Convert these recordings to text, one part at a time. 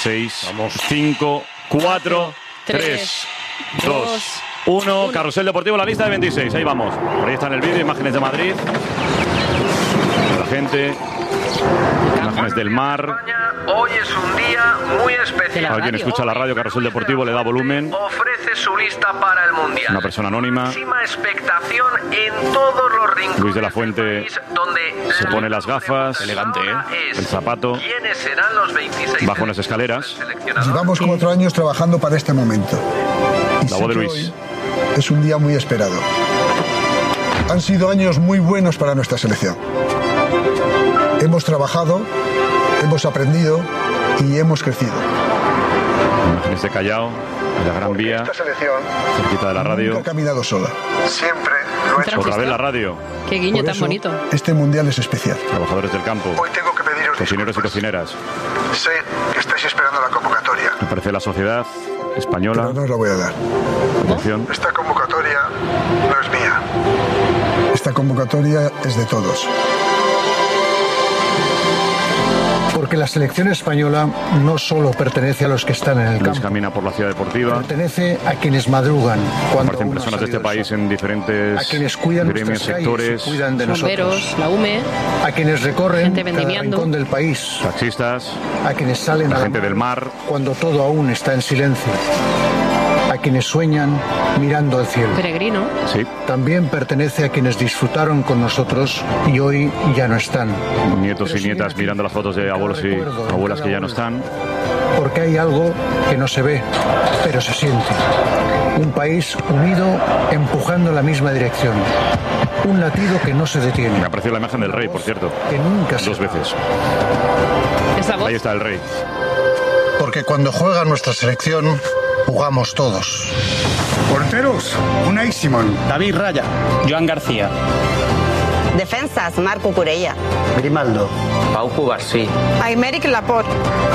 6, 5, 4, 3, 2, 1. Carrusel Deportivo, la lista de 26. Ahí vamos. Por ahí está en el vídeo, imágenes de Madrid. La gente. Imágenes del mar. Hoy es un día muy especial. Alguien escucha la radio Carrusel Deportivo, le da volumen. Ofrece su lista para el Mundial. Una persona anónima. Máxima expectación en todos los rincones. Luis de la Fuente se pone las gafas, elegante, el zapato, ¿Quiénes serán los 26? bajo unas escaleras. Llevamos 4 años trabajando para este momento. Y La voz de sé que Luis. hoy es un día muy esperado. Han sido años muy buenos para nuestra selección. Hemos trabajado, hemos aprendido y hemos crecido. Imágenes de Callao, en la Gran Vía, Esta selección cerquita de la radio. nunca ha caminado sola. Siempre lo ha hecho. Otra vez la radio. Qué guiño Por tan eso, bonito. este mundial es especial. Trabajadores del campo, Hoy tengo que pediros cocineros y disculpas. cocineras. Sé que estáis esperando la convocatoria, Me parece la sociedad española. pero no os la voy a dar. Atención. Esta convocatoria no es mía. Esta convocatoria es de todos. Porque la selección española no solo pertenece a los que están en el Luis campo, camina por la ciudad deportiva. pertenece a quienes madrugan cuando Aparecen aún no ha personas de este salido el país sol, en diferentes a quienes cuidan gremios, nuestras calles y sectores, cuidan de nosotros, Bomberos, la UME, a quienes recorren gente cada vendimiando. rincón del país, taxistas, a quienes salen la a la gente del mar. cuando todo aún está en silencio, a quienes sueñan mirando al cielo. peregrino. Sí, También pertenece a quienes disfrutaron con nosotros y hoy ya no están. nietos Pero y siguen nietas aquí, mirando las fotos de en cada abuelos y recuerdo, en abuelas cada que ya no vuelta. están. Porque hay algo que no se ve, pero se siente. Un país unido empujando en la misma dirección. Un latido que no se detiene. Me apreció la imagen del rey, por cierto. Que nunca se 2 apaga. veces. Esa voz. Ahí está el rey. Porque cuando juega nuestra selección, jugamos todos. Porteros, Unai Simón. David Raya. Joan García. Defensas, Marc Cucurella. Grimaldo. Pau Cubarsí. Aymeric Laporte.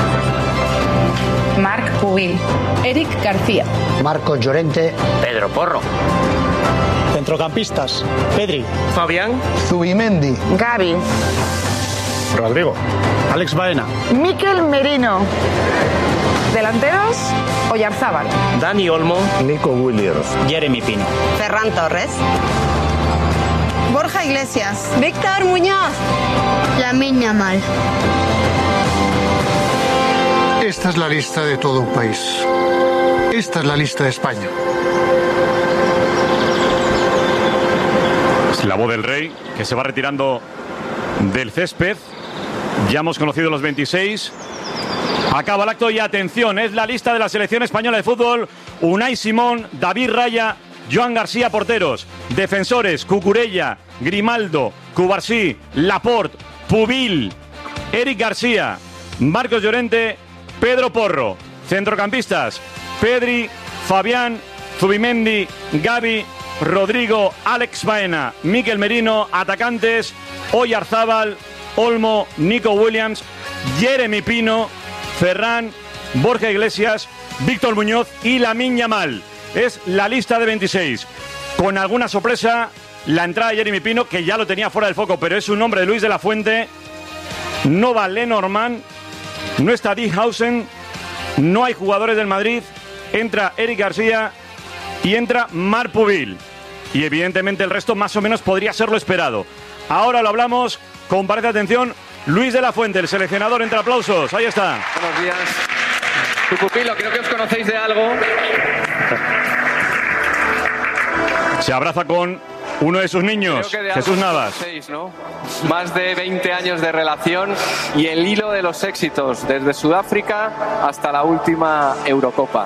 Marc Pubil. Eric García. Marcos Llorente. Pedro Porro. Centrocampistas. Pedri. Fabián. Zubimendi. Gavi. Rodrigo. Alex Baena. Mikel Merino. Delanteros, Oyarzábal. Dani Olmo. Nico Williams. Jeremy Pino. Ferran Torres. Borja Iglesias. Víctor Muñoz. Lamine Yamal. Esta es la lista de todo un país. Esta es la lista de España. Es la voz del rey que se va retirando del césped. Ya hemos conocido los 26. Acaba el acto y atención, es la lista de la selección española de fútbol. Unai Simón, David Raya, Joan García porteros. Defensores, Cucurella, Grimaldo, Cubarsí, Laporte, Pubil, Eric García, Marcos Llorente, Pedro Porro. Centrocampistas, Pedri, Fabián, Zubimendi, Gavi, Rodrigo, Alex Baena, Mikel Merino. Atacantes, Oyarzábal, Olmo, Nico Williams, Jeremy Pino, Ferran, Borja Iglesias, Víctor Muñoz y Lamine Yamal. Es la lista de 26. Con alguna sorpresa, la entrada de Jeremy Pino, que ya lo tenía fuera del foco, pero es un nombre de Luis de la Fuente. No va Lenormand, no está Dijkhuizen, no hay jugadores del Madrid. Entra Eric García y entra Marc Pubil. Y evidentemente el resto más o menos podría ser lo esperado. Ahora lo hablamos con parece atención Luis de la Fuente, el seleccionador, entre aplausos. Ahí está. Buenos días. Tu pupilo, creo que os conocéis de algo. Se abraza con uno de sus niños, Creo que de Jesús algo Navas. conocéis, ¿no? Más de 20 años de relación y el hilo de los éxitos, desde Sudáfrica hasta la última Eurocopa.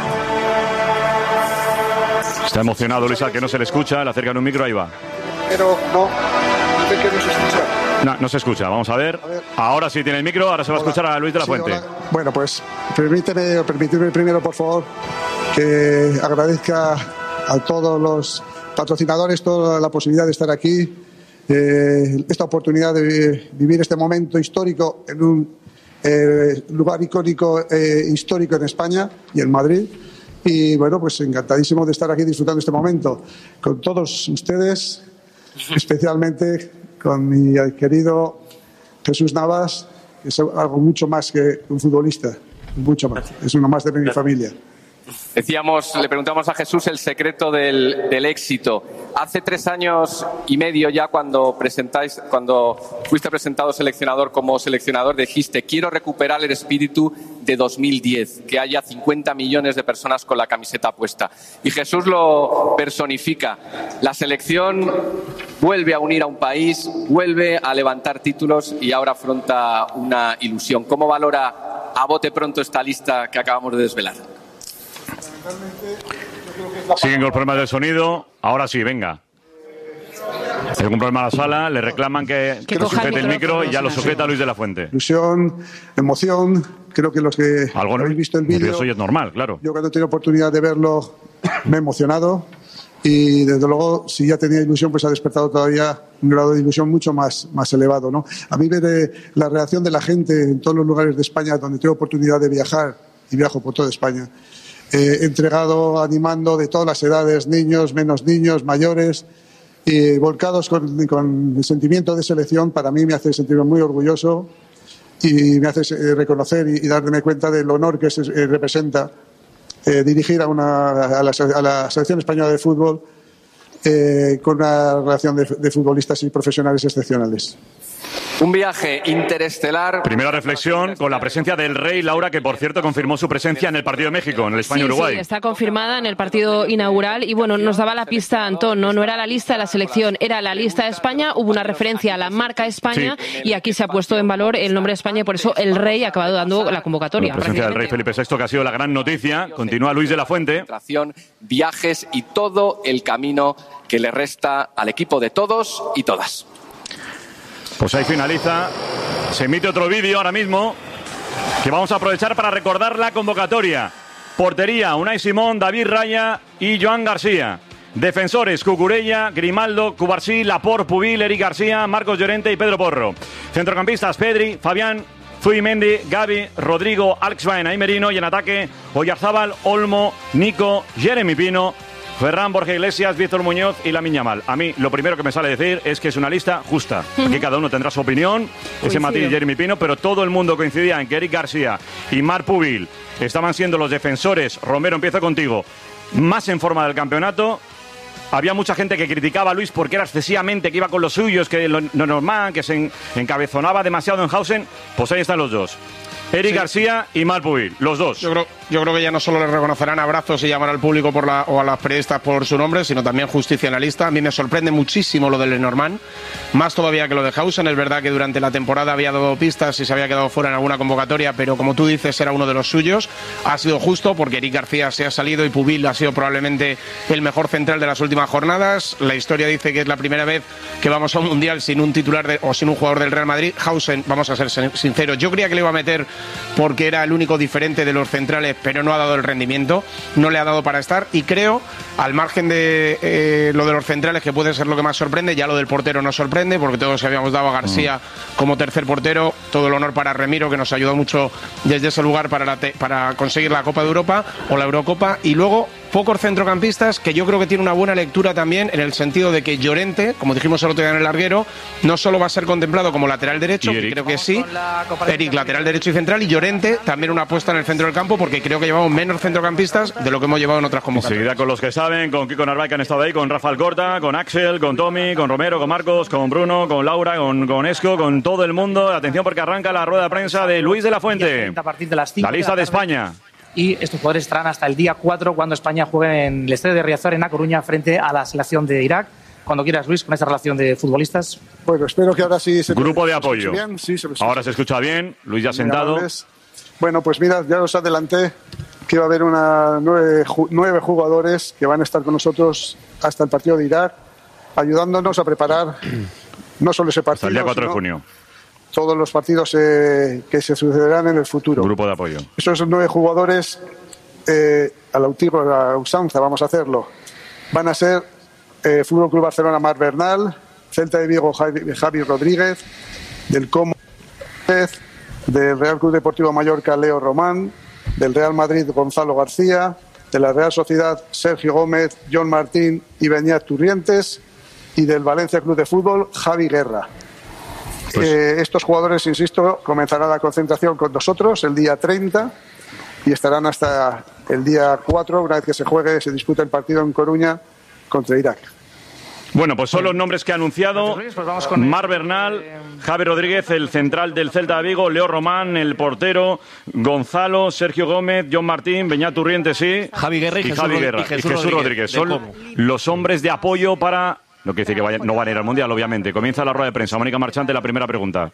Está emocionado Luis, al que no se le escucha. Le acercan un micro, ahí va. Pero no, sé que no se escucha. No, no se escucha, vamos a ver. Ahora sí tiene el micro, ahora se va a escuchar a Luis de la Sí, Fuente. hola. Bueno, pues permitidme primero, por favor, que agradezca a todos los patrocinadores toda la posibilidad de estar aquí, esta oportunidad de vivir este momento histórico en un lugar icónico histórico en España y en Madrid. Y bueno, pues encantadísimo de estar aquí disfrutando este momento con todos ustedes, especialmente con mi querido Jesús Navas, que es algo mucho más que un futbolista. mucho más. Es uno más de mi familia. Decíamos, le preguntamos a Jesús el secreto del éxito. Hace 3 años y medio ya cuando fuiste presentado como seleccionador, dijiste: quiero recuperar el espíritu de 2010, que haya 50 millones de personas con la camiseta puesta. Y Jesús lo personifica. La selección vuelve a unir a un país, vuelve a levantar títulos y ahora afronta una ilusión. ¿Cómo valora a bote pronto esta lista que acabamos de desvelar? Siguen con los problemas del sonido. Ahora sí, venga. Hay algún problema en la sala, le reclaman que sujete el micro y ya lo sujeta Luis de la Fuente. Ilusión, emoción, creo que los que habéis visto el vídeo... Eso ya es normal, claro. Yo cuando he tenido oportunidad de verlo me he emocionado y desde luego si ya tenía ilusión pues ha despertado todavía un grado de ilusión mucho más elevado, ¿no? A mí ver la reacción de la gente en todos los lugares de España donde tengo oportunidad de viajar, y viajo por toda España, entregado, animando de todas las edades, niños, menos niños, mayores, y volcados con el sentimiento de selección, para mí me hace sentirme muy orgulloso y me hace reconocer y darme cuenta del honor que representa dirigir a la selección española de fútbol con una relación de futbolistas y profesionales excepcionales. Un viaje interestelar. Primera reflexión con la presencia del rey, Laura, que por cierto confirmó su presencia en el partido de México, en el España-Uruguay. Sí, está confirmada en el partido inaugural y bueno, nos daba la pista Antón, no era la lista de la selección, era la lista de España, hubo una referencia a la marca España y aquí se ha puesto en valor el nombre de España y por eso el rey ha acabado dando la convocatoria. La presencia del rey Felipe VI, que ha sido la gran noticia. Continúa Luis de la Fuente. Viajes y todo el camino que le resta al equipo de todos y todas. Pues ahí finaliza. Se emite otro vídeo ahora mismo que vamos a aprovechar para recordar la convocatoria. Portería: Unai Simón, David Raya y Joan García. Defensores: Cucurella, Grimaldo, Cubarsí, Laporte, Pubil, Eric García, Marcos Llorente y Pedro Porro. Centrocampistas: Pedri, Fabián, Zubimendi, Gavi, Rodrigo, Alex Baena y Merino. Y en ataque: Oyarzábal, Olmo, Nico, Jeremy Pino, Ferran, Borja Iglesias, Víctor Muñoz y Lamine Yamal. A mí lo primero que me sale decir es que es una lista justa. Aquí cada uno tendrá su opinión. Ese matiz de Jeremy Pino, pero todo el mundo coincidía en que Eric García y Marc Pubil estaban siendo los defensores. Romero, empiezo contigo. Más en forma del campeonato. Había mucha gente que criticaba a Luis porque era excesivamente, que iba con los suyos, que lo normal, que se encabezonaba demasiado en Hausen. Pues ahí están los dos. Eric García y Marc Pubil, los dos. Yo creo que ya no solo le reconocerán abrazos y llamar al público o a las periodistas por su nombre, sino también justicia en la lista. A mí me sorprende muchísimo lo del Lenormand, más todavía que lo de Hausen. Es verdad que durante la temporada había dado pistas y se había quedado fuera en alguna convocatoria, pero como tú dices, era uno de los suyos. Ha sido justo porque Eric García se ha salido y Pubil ha sido probablemente el mejor central de las últimas jornadas. La historia dice que es la primera vez que vamos a un mundial sin un titular o sin un jugador del Real Madrid. Hausen, vamos a ser sinceros, yo creía que le iba a meter porque era el único diferente de los centrales, pero no ha dado el rendimiento, no le ha dado para estar, y creo, al margen de lo de los centrales, que puede ser lo que más sorprende, ya lo del portero nos sorprende, porque todos habíamos dado a García como tercer portero. Todo el honor para Remiro, que nos ayudó mucho desde ese lugar para conseguir la Copa de Europa o la Eurocopa, y luego pocos centrocampistas que yo creo que tiene una buena lectura también, en el sentido de que Llorente, como dijimos el otro día en el larguero, no solo va a ser contemplado como lateral derecho, que creo que sí, Eric lateral derecho y central, y Llorente también una apuesta en el centro del campo, porque creo que llevamos menos centrocampistas de lo que hemos llevado en otras convocatorias. Enseguida con los que saben, con Kiko Narváez, que han estado ahí, con Rafa Alcorta, con Axel, con Tommy, con Romero, con Marcos, con Bruno, con Laura, con Esco, con todo el mundo. Atención porque arranca la rueda de prensa de Luis de la Fuente. A partir de las 5 la lista de España. Y estos jugadores estarán hasta el día 4 cuando España juegue en el Estadio de Riazor en A Coruña frente a la selección de Irak. Cuando quieras, Luis, con esta relación de futbolistas. Bueno, espero que ahora sí se grupo de apoyo. Bien. Sí, ahora se escucha bien. Luis ya sentado. Bueno, pues mira, ya os adelanté que va a haber 9 jugadores que van a estar con nosotros hasta el partido de Irak, ayudándonos a preparar no solo ese partido, hasta el día 4 de junio. Todos los partidos que se sucederán en el futuro. Grupo de apoyo. Esos 9 jugadores, a la usanza, vamos a hacerlo. Van a ser Fútbol Club Barcelona, Marc Bernal, Celta de Vigo, Javi Rodríguez, del Como, del Real Club Deportivo Mallorca, Leo Román, del Real Madrid, Gonzalo García, de la Real Sociedad, Sergio Gómez, John Martín y Beñat Turrientes, y del Valencia Club de Fútbol, Javi Guerra. Estos jugadores, insisto, comenzarán la concentración con nosotros el día 30 y estarán hasta el día 4, una vez que se dispute el partido en Coruña contra Irak. Bueno, pues son los nombres que ha anunciado Marc Bernal, Javi Rodríguez, el central del Celta de Vigo, Leo Román, el portero, Gonzalo, Sergio Gómez, John Martín, Beñat Urriente, sí, Javi Guerra y Jesús Rodríguez. Son los hombres de apoyo para... Lo que dice que no van a ir al Mundial, obviamente. Comienza la rueda de prensa. Mónica Marchante, la primera pregunta.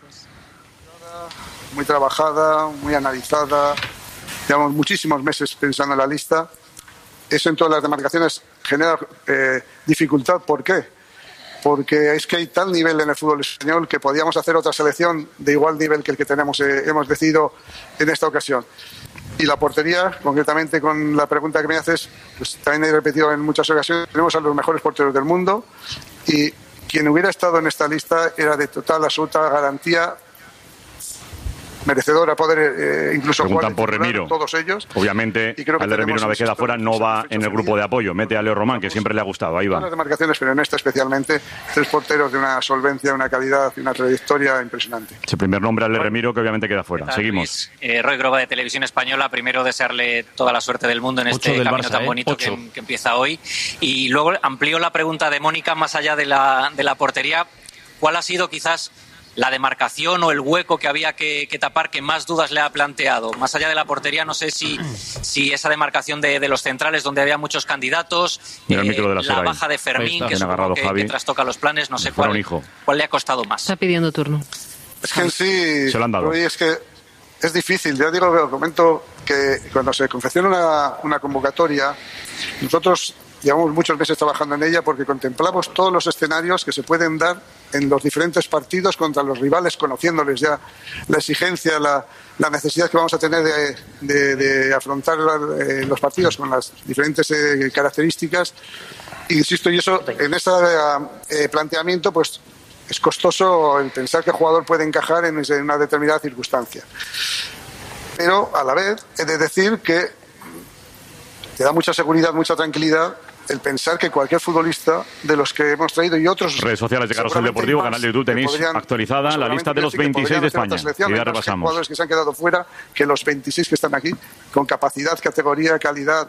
Muy trabajada, muy analizada. Llevamos muchísimos meses pensando en la lista. Eso en todas las demarcaciones genera dificultad. ¿Por qué? Porque es que hay tal nivel en el fútbol español que podíamos hacer otra selección de igual nivel que el que hemos decidido en esta ocasión. Y la portería, concretamente con la pregunta que me haces, pues también he repetido en muchas ocasiones, tenemos a los mejores porteros del mundo y quien hubiera estado en esta lista era de total, absoluta garantía, merecedor a poder incluso preguntan jugar por Remiro. Todos ellos. Obviamente, al de Remiro, una vez queda fuera, no va en el grupo de apoyo. Mete a Leo Román, que siempre le ha gustado. Ahí va. Las demarcaciones, pero en esta especialmente, 3 porteros de una solvencia, una calidad y una trayectoria impresionante. Ese primer nombre al de Remiro, que obviamente queda fuera. Seguimos. Roy Groba, de Televisión Española. Primero, desearle toda la suerte del mundo en este camino Barça, tan bonito que empieza hoy. Y luego amplío la pregunta de Mónica más allá de la portería. ¿Cuál ha sido quizás la demarcación o el hueco que había que tapar que más dudas le ha planteado? Más allá de la portería, no sé si esa demarcación de los centrales donde había muchos candidatos, la baja de Fermín, que supongo que trastoca los planes, no sé cuál le ha costado más. Está pidiendo turno. Es que en sí, se lo han dado. Es que es difícil. Ya digo, comento que cuando se confecciona una convocatoria, nosotros llevamos muchos meses trabajando en ella porque contemplamos todos los escenarios que se pueden dar en los diferentes partidos contra los rivales, conociéndoles ya la exigencia, la necesidad que vamos a tener de afrontar los partidos con las diferentes características. Insisto, y eso en ese planteamiento pues es costoso el pensar que el jugador puede encajar en una determinada circunstancia. Pero a la vez he de decir que te da mucha seguridad, mucha tranquilidad el pensar que cualquier futbolista de los que hemos traído y otros... Redes sociales de Carrusel Deportivo, canal de YouTube, tenéis actualizada la lista de los 26 de España. Y ya repasamos. Jugadores que se han quedado fuera, que los 26 que están aquí, con capacidad, categoría, calidad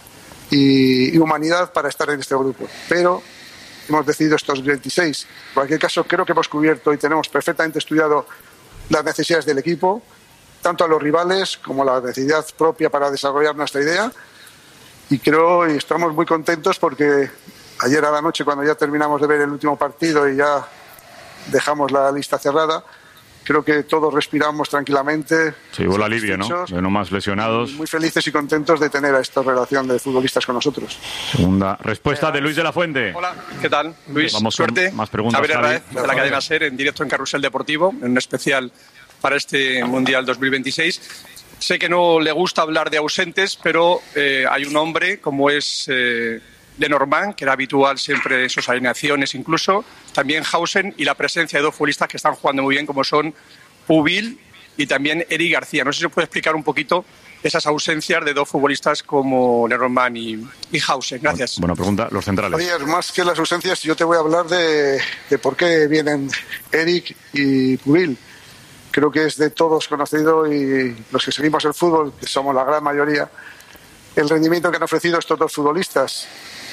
y humanidad para estar en este grupo. Pero hemos decidido estos 26. En cualquier caso, creo que hemos cubierto y tenemos perfectamente estudiado las necesidades del equipo, tanto a los rivales como la necesidad propia para desarrollar nuestra idea. Y creo y estamos muy contentos porque ayer a la noche, cuando ya terminamos de ver el último partido y ya dejamos la lista cerrada, creo que todos respiramos tranquilamente. Sí, hubo el alivio, ¿no? De no más lesionados. Muy felices y contentos de tener a esta relación de futbolistas con nosotros. Segunda respuesta de Luis de la Fuente. Hola, ¿qué tal? Luis, vamos suerte. Más preguntas, Javier Herráez, de la cadena SER, en directo en Carrusel Deportivo, en un especial para este Mundial 2026. Sé que no le gusta hablar de ausentes, pero hay un hombre como es Lenormand, que era habitual siempre en sus alineaciones incluso, también Hausen y la presencia de 2 futbolistas que están jugando muy bien como son Pubil y también Eric García. No sé si se puede explicar un poquito esas ausencias de 2 futbolistas como Lenormand y Hausen. Gracias. Buena pregunta, los centrales. Oye, más que las ausencias, yo te voy a hablar de por qué vienen Eric y Pubil. Creo que es de todos conocido y los que seguimos el fútbol, que somos la gran mayoría, el rendimiento que han ofrecido estos 2 futbolistas.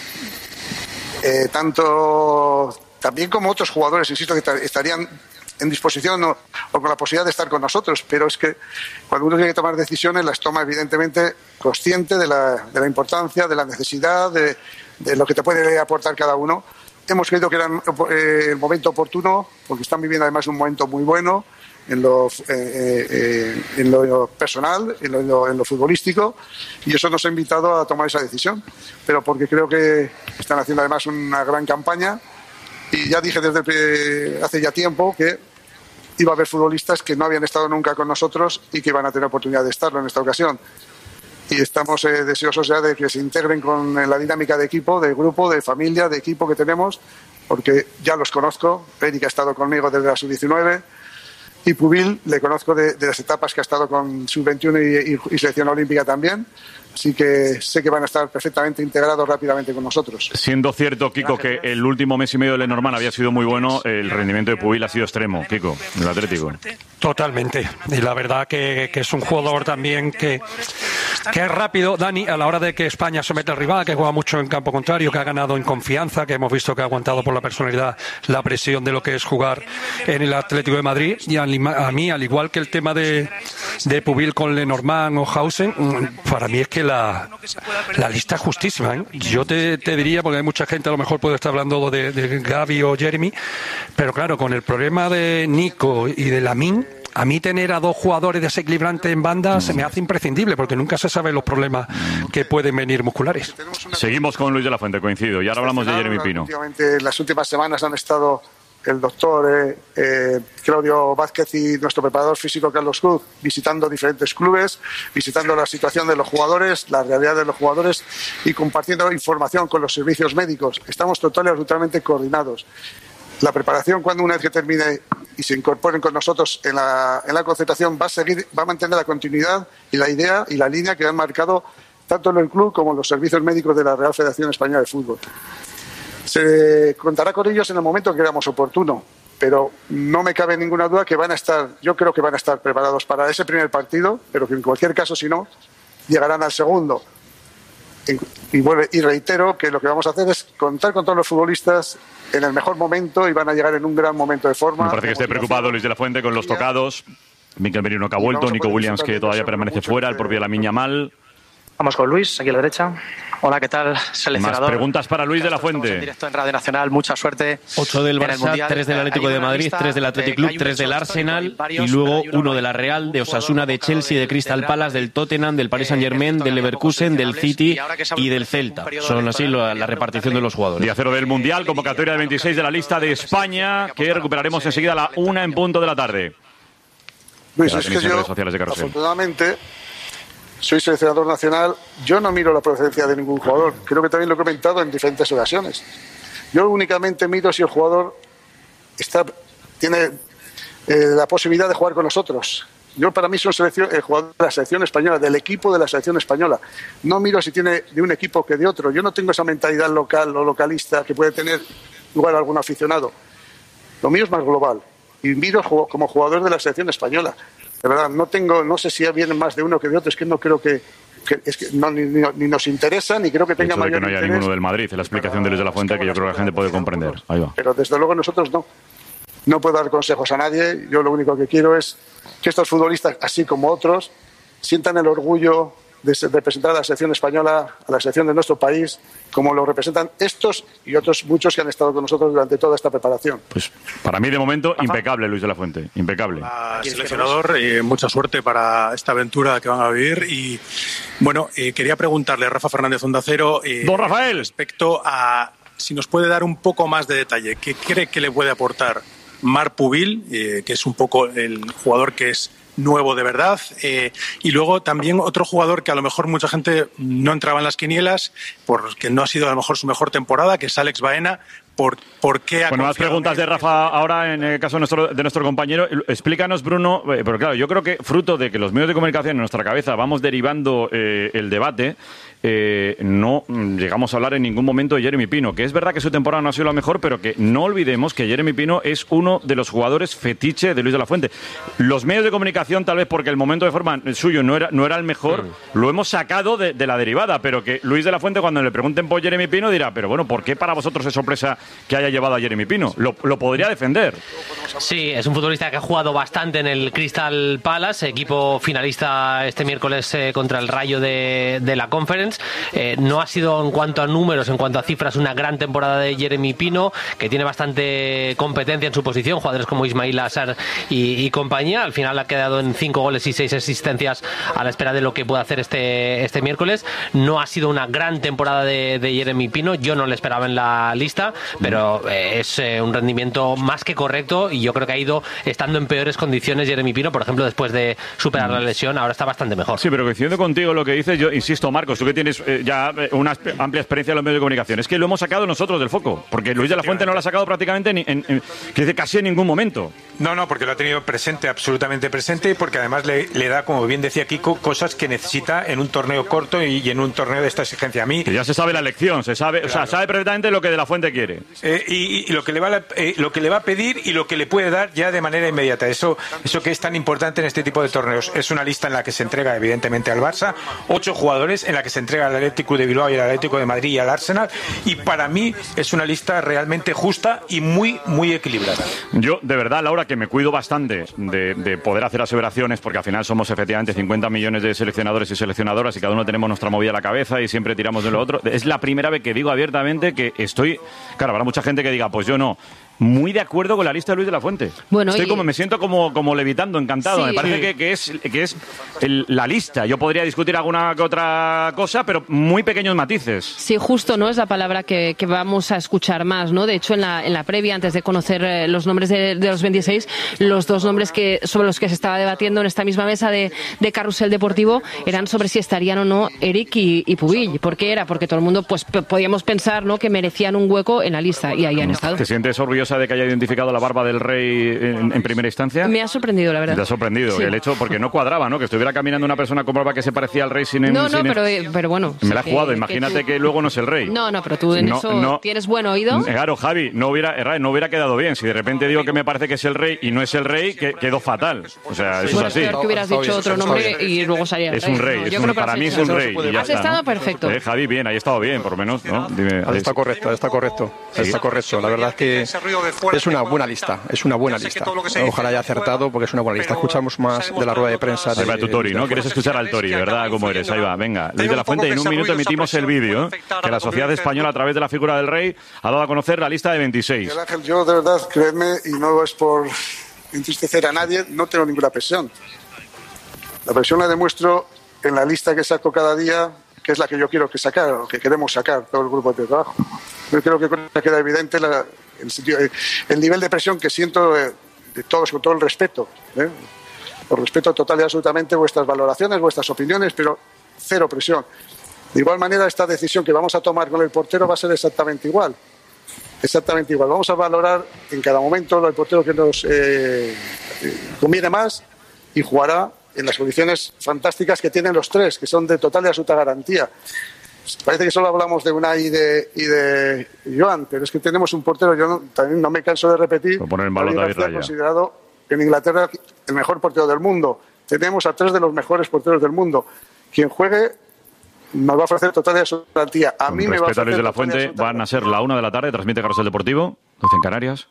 Tanto también como otros jugadores, insisto, que estarían en disposición o con la posibilidad de estar con nosotros, pero es que cuando uno tiene que tomar decisiones, las toma evidentemente consciente de la importancia, de la necesidad, de lo que te puede aportar cada uno. Hemos creído que era el momento oportuno, porque están viviendo además un momento muy bueno en lo personal, en lo futbolístico, y eso nos ha invitado a tomar esa decisión, pero porque creo que están haciendo además una gran campaña, y ya dije desde hace ya tiempo que iba a haber futbolistas que no habían estado nunca con nosotros y que van a tener oportunidad de estarlo en esta ocasión, y estamos deseosos ya de que se integren con la dinámica de equipo, de grupo, de familia, de equipo que tenemos, porque ya los conozco. Eric ha estado conmigo desde la sub-19 y Pubil le conozco de las etapas que ha estado con sub-21 y selección olímpica también. Así que sé que van a estar perfectamente integrados rápidamente con nosotros. Siendo cierto, Kiko, que el último mes y medio de Lenormand había sido muy bueno, el rendimiento de Pubil ha sido extremo, Kiko, en el Atlético. Totalmente. Y la verdad que es un jugador también que que es rápido, Dani, a la hora de que España somete al rival, que juega mucho en campo contrario, que ha ganado en confianza, que hemos visto que ha aguantado por la personalidad la presión de lo que es jugar en el Atlético de Madrid. Y a mí, al igual que el tema de Pubil con Lenormand o Hausen, para mí es que la lista es justísima, ¿eh? Yo te diría, porque hay mucha gente, a lo mejor puede estar hablando de Gavi o Jeremy, pero claro, con el problema de Nico y de Lamine, a mí tener a dos jugadores desequilibrantes en banda se me hace imprescindible, porque nunca se sabe los problemas que pueden venir musculares. Seguimos con Luis de la Fuente, coincido, y ahora hablamos de Jeremy Pino. Últimamente, las últimas semanas han estado el doctor Claudio Vázquez y nuestro preparador físico Carlos Cruz visitando diferentes clubes, visitando la situación de los jugadores, la realidad de los jugadores y compartiendo información con los servicios médicos. Estamos total y absolutamente coordinados. La preparación, cuando una vez que termine y se incorporen con nosotros en la concentración, va a mantener la continuidad y la idea y la línea que han marcado tanto en el club como en los servicios médicos de la Real Federación Española de Fútbol. Se contará con ellos en el momento que creamos oportuno, pero no me cabe ninguna duda que yo creo que van a estar preparados para ese primer partido, pero que en cualquier caso, si no, llegarán al segundo. Y reitero que lo que vamos a hacer es contar con todos los futbolistas en el mejor momento y van a llegar en un gran momento de forma. Me parece que esté preocupado Luis de la Fuente con los tocados. Mikel Merino que ha vuelto, Nico Williams que todavía permanece fuera, el propio Lamine Yamal. Vamos con Luis, aquí a la derecha. Hola, ¿qué tal, seleccionador? Más preguntas para Luis de la Fuente. En directo en Radio Nacional, mucha suerte. 8 del Barça, 3 del Atlético de Madrid, 3 del Athletic Club, 3 del Arsenal y luego 1 de la Real, de Osasuna, de Chelsea, de Crystal Palace, del Tottenham, del Paris Saint-Germain, del Leverkusen, del City y del Celta. Son así la repartición de los jugadores. Día 0 del Mundial, convocatoria de 26 de la lista de España, que recuperaremos enseguida a la 1 en punto de la tarde. Luis, es que yo, afortunadamente, soy seleccionador nacional, yo no miro la procedencia de ningún jugador. Creo que también lo he comentado en diferentes ocasiones. Yo únicamente miro si el jugador tiene la posibilidad de jugar con nosotros. Yo, para mí, soy el jugador de la selección española, del equipo de la selección española. No miro si tiene de un equipo que de otro. Yo no tengo esa mentalidad local o localista que puede tener igual algún aficionado. Lo mío es más global. Y miro como jugador de la selección española. De verdad, no sé si vienen más de uno que de otro, es que no creo que ni nos interesa, ni creo que tenga mayor interés. Que no haya ninguno del Madrid, la explicación de Luis de la Fuente que yo creo que la gente puede comprender. Ahí va. Pero desde luego nosotros no puedo dar consejos a nadie, yo lo único que quiero es que estos futbolistas, así como otros, sientan el orgullo de representar a la selección española, a la selección de nuestro país, como lo representan estos y otros muchos que han estado con nosotros durante toda esta preparación. Pues para mí, de momento, impecable Luis de la Fuente, impecable. Seleccionador, mucha suerte para esta aventura que van a vivir. Y bueno, quería preguntarle a Rafa Fernández Onda Cero Don Rafael, respecto a si nos puede dar un poco más de detalle. ¿Qué cree que le puede aportar Marc Pubil, que es un poco el jugador que es nuevo de verdad, y luego también otro jugador que a lo mejor mucha gente no entraba en las quinielas porque no ha sido a lo mejor su mejor temporada, que es Alex Baena? ¿Por qué? Bueno, más preguntas de Rafa ahora en el caso de nuestro compañero. Explícanos, Bruno, pero claro, yo creo que fruto de que los medios de comunicación en nuestra cabeza vamos derivando el debate, no llegamos a hablar en ningún momento de Jeremy Pino, que es verdad que su temporada no ha sido la mejor, pero que no olvidemos que Jeremy Pino es uno de los jugadores fetiche de Luis de la Fuente. Los medios de comunicación, tal vez porque el momento de forma suyo no era el mejor, lo hemos sacado de la derivada, pero que Luis de la Fuente, cuando le pregunten por Jeremy Pino, dirá, pero bueno, ¿por qué para vosotros es sorpresa que haya llevado a Jeremy Pino? Lo podría defender. Sí, es un futbolista que ha jugado bastante en el Crystal Palace, equipo finalista este miércoles contra el Rayo de la Conference. No ha sido, en cuanto a números, en cuanto a cifras, una gran temporada de Jeremy Pino, que tiene bastante competencia en su posición, jugadores como Ismail Assar y compañía. Al final ha quedado en 5 goles y 6 asistencias a la espera de lo que pueda hacer este miércoles. No ha sido una gran temporada de Jeremy Pino, yo no le esperaba en la lista, pero es un rendimiento más que correcto, y yo creo que ha ido estando en peores condiciones Jeremy Pino, por ejemplo, después de superar la lesión, ahora está bastante mejor. Sí, pero coincidiendo contigo lo que dices, yo insisto, Marcos, tú que tienes ya una amplia experiencia en los medios de comunicación, es que lo hemos sacado nosotros del foco, porque Luis de la Fuente no lo ha sacado prácticamente casi en ningún momento. No, porque lo ha tenido presente, absolutamente presente, y porque además le da, como bien decía Kiko, cosas que necesita en un torneo corto y en un torneo de esta exigencia. A mí, que ya se sabe la elección, se sabe, claro. O sea, sabe perfectamente lo que de la Fuente quiere. y lo que le va a pedir y lo que le puede dar ya de manera inmediata. Eso que es tan importante en este tipo de torneos. Es una lista en la que se entrega evidentemente al Barça, 8 jugadores en la que se entrega al Atlético de Bilbao y al Atlético de Madrid y al Arsenal, y para mí es una lista realmente justa y muy, muy equilibrada. Yo, de verdad, Laura, que me cuido bastante de poder hacer aseveraciones, porque al final somos efectivamente 50 millones de seleccionadores y seleccionadoras y cada uno tenemos nuestra movida a la cabeza y siempre tiramos de lo otro. Es la primera vez que digo abiertamente que estoy... Claro, habrá mucha gente que diga, pues yo no... Muy de acuerdo con la lista de Luis de la Fuente. Bueno, me siento como levitando, encantado. Sí. Me parece que es la lista. Yo podría discutir alguna que otra cosa, pero muy pequeños matices. Sí, justo, ¿no? Es la palabra que vamos a escuchar más, ¿no? De hecho, en la previa, antes de conocer los nombres de los 26, los dos nombres sobre los que se estaba debatiendo en esta misma mesa de Carrusel Deportivo eran sobre si estarían o no Eric y Pubill. ¿Por qué era? Porque todo el mundo pues podíamos pensar, ¿no?, que merecían un hueco en la lista, y ahí han estado. ¿Te sientes orgullosa de que haya identificado la barba del rey en primera instancia? Me ha sorprendido, la verdad. Te ha sorprendido, sí. El hecho, porque no cuadraba, ¿no? Que estuviera caminando una persona con barba que se parecía al rey sin... Pero bueno. Me la he jugado, imagínate que luego no es el rey. No, pero tú en eso tienes buen oído. Claro, Javi, no hubiera quedado bien. Si de repente digo que me parece que es el rey y no es el rey, quedó fatal. O sea, eso es así. Es peor que hubieras dicho otro nombre y luego salía el rey. Es un rey, para mí es un rey. Has estado perfecto. Javi, bien, ahí he estado bien, por lo menos, ¿no? Dime, está correcto. Está correcto. La verdad es que es una buena lista. Ojalá haya acertado, porque es una buena lista. Escuchamos más de la rueda de prensa. Ahí va tu Tori, ¿no? Quieres escuchar al Tori, ¿verdad? ¿Cómo eres? Ahí va, venga. Luis de la Fuente, y en un minuto emitimos el vídeo que la sociedad española, a través de la figura del rey, ha dado a conocer la lista de 26. Miguel Ángel, yo de verdad, créeme, y no es por entristecer a nadie, no tengo ninguna presión. La presión la demuestro en la lista que saco cada día, que es la que yo quiero que sacar, o que queremos sacar todo el grupo de trabajo. Yo creo que queda evidente el nivel de presión que siento de todos, con todo el respeto. Por respeto total y absolutamente vuestras valoraciones, vuestras opiniones, pero cero presión. De igual manera, esta decisión que vamos a tomar con el portero va a ser exactamente igual. Vamos a valorar en cada momento el portero que nos conviene más, y jugará en las condiciones fantásticas que tienen los tres, que son de total y absoluta garantía. Parece que solo hablamos de Unai y de Joan, pero es que tenemos un portero, también no me canso de repetir, considerado en Inglaterra el mejor portero del mundo. Tenemos a 3 de los mejores porteros del mundo. Quien juegue nos va a ofrecer total y absoluta garantía. A mí me va a ofrecer Luis de la Fuente, van a ser la 1 de la tarde, transmite Carrusel Deportivo, 12 en Canarias.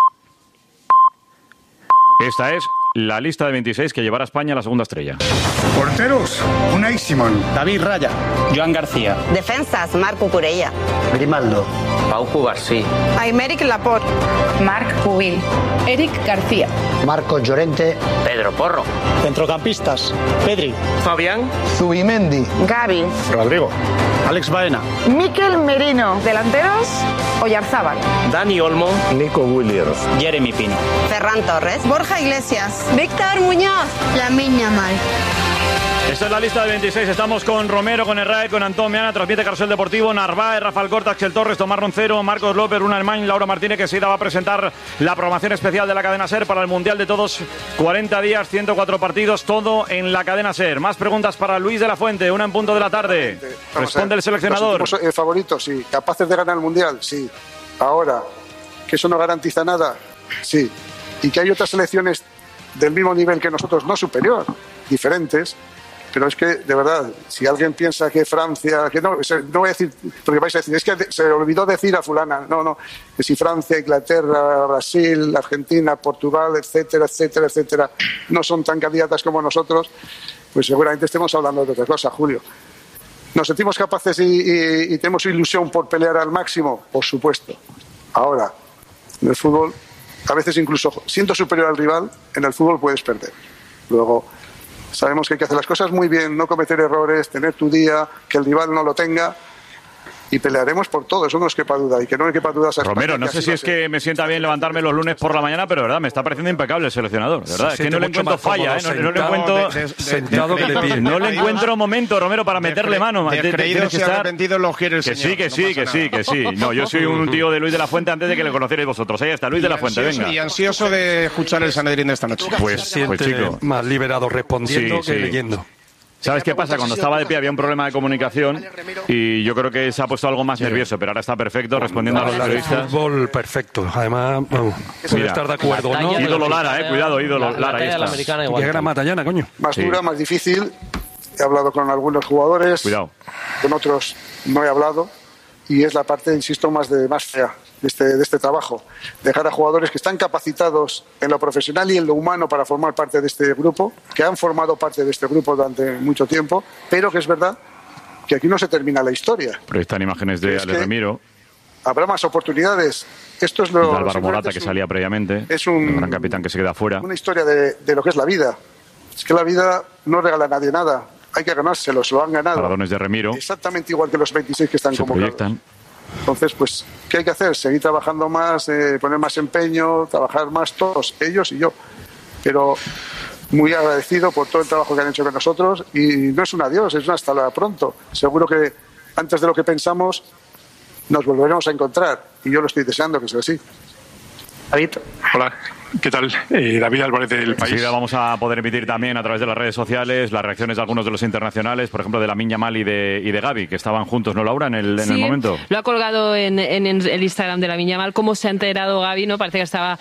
Esta es la lista de 26 que llevará a España a la segunda estrella. Porteros, Unai Simón, David Raya, Joan García. Defensas, Marc Cucurella. Grimaldo, Pau Cubarsí. Aymeric Laporte. Marc Pubill. Eric García. Marcos Llorente, Pedro Porro. centrocampistas, Pedri, Fabián. Zubimendi, Gavi. Rodrigo, Alex Baena, Mikel Merino. Delanteros, Oyarzábal. Dani Olmo. Nico Williams, Jeremy Pino. Ferran Torres. Borja Iglesias. Víctor Muñoz. Lamine Yamal. Esta es la lista de 26. Estamos con Romero, con Herrera, con Antón Meana. Transmite Carrusel Deportivo, Narváez, Rafael Corta, Axel Torres, Tomás Roncero, Marcos López, Runa Hermán, Laura Martínez, que enseguida va a presentar la programación especial de la cadena SER para el Mundial de Todos. 40 días, 104 partidos, todo en la cadena SER. Más preguntas para Luis de la Fuente, 1 en punto de la tarde. Responde el seleccionador. ¿Somos favoritos? Sí. ¿Capaces de ganar el Mundial? Sí. Ahora, ¿que eso no garantiza nada? Sí. Y que hay otras selecciones del mismo nivel que nosotros, no superior, diferentes. Pero es que, de verdad, si alguien piensa que Francia, que no voy a decir, porque vais a decir, es que se olvidó decir a fulana, no, que si Francia, Inglaterra, Brasil, Argentina, Portugal, etcétera, no son tan candidatas como nosotros, pues seguramente estemos hablando de otra cosa, Julio. ¿Nos sentimos capaces y tenemos ilusión por pelear al máximo? Por supuesto. Ahora, en el fútbol, a veces incluso siendo superior al rival, en el fútbol puedes perder. Luego, sabemos que hay que hacer las cosas muy bien, no cometer errores, tener tu día, que el rival no lo tenga, y pelearemos por todo, eso no es quepa duda, y que no me quepa duda a Romero, no sé si es que me sienta bien levantarme los lunes por la mañana, pero de verdad, me está pareciendo impecable el seleccionador, de verdad, es que no le encuentro falla, no le encuentro sentado que le pide. No le encuentro momento, Romero, para meterle mano. Descreídos y arrepentidos los quiere el señor. Que sí. No, yo soy un tío de Luis de la Fuente antes de que le conocierais vosotros. Ahí está, Luis de la Fuente, venga. Y ansioso de escuchar el Sanedrín de esta noche. Pues chico. Más liberado respondiendo que leyendo. ¿Sabes qué pasa? Cuando estaba de pie había un problema de comunicación y yo creo que se ha puesto algo más nervioso, pero ahora está perfecto respondiendo a los periodistas. Fútbol perfecto. Además, puede estar de acuerdo, ¿no? Ídolo Lara, cuidado, ídolo Lara. Ahí está. ¿Qué era Matallana, coño? Más dura, más difícil. He hablado con algunos jugadores. Cuidado. Con otros no he hablado. Y es la parte, insisto, más fea de este trabajo. Dejar a jugadores que están capacitados en lo profesional y en lo humano para formar parte de este grupo, que han formado parte de este grupo durante mucho tiempo, pero que es verdad que aquí no se termina la historia. Pero están imágenes de Ale Remiro. Habrá más oportunidades. Esto es lo de Álvaro Morata, que salía previamente. Es un gran capitán que se queda fuera. Una historia de lo que es la vida. Es que la vida no regala a nadie nada. Hay que ganárselo, se lo han ganado. Paradones de Remiro. Exactamente igual que los 26 que están convocados. Proyectan. Entonces, pues, ¿qué hay que hacer? Seguir trabajando más, poner más empeño, trabajar más todos, ellos y yo. Pero muy agradecido por todo el trabajo que han hecho con nosotros y no es un adiós, es un hasta pronto. Seguro que antes de lo que pensamos nos volveremos a encontrar y yo lo estoy deseando que sea así. David. Hola. ¿Qué tal? David Álvarez del País. Enseguida vamos a poder emitir también a través de las redes sociales las reacciones de algunos de los internacionales, por ejemplo de Lamine Yamal y de Gavi, que estaban juntos, ¿no, Laura, en el momento? Lo ha colgado en el Instagram de Lamine Yamal. ¿Cómo se ha enterado Gavi? ¿No? Parece que estaba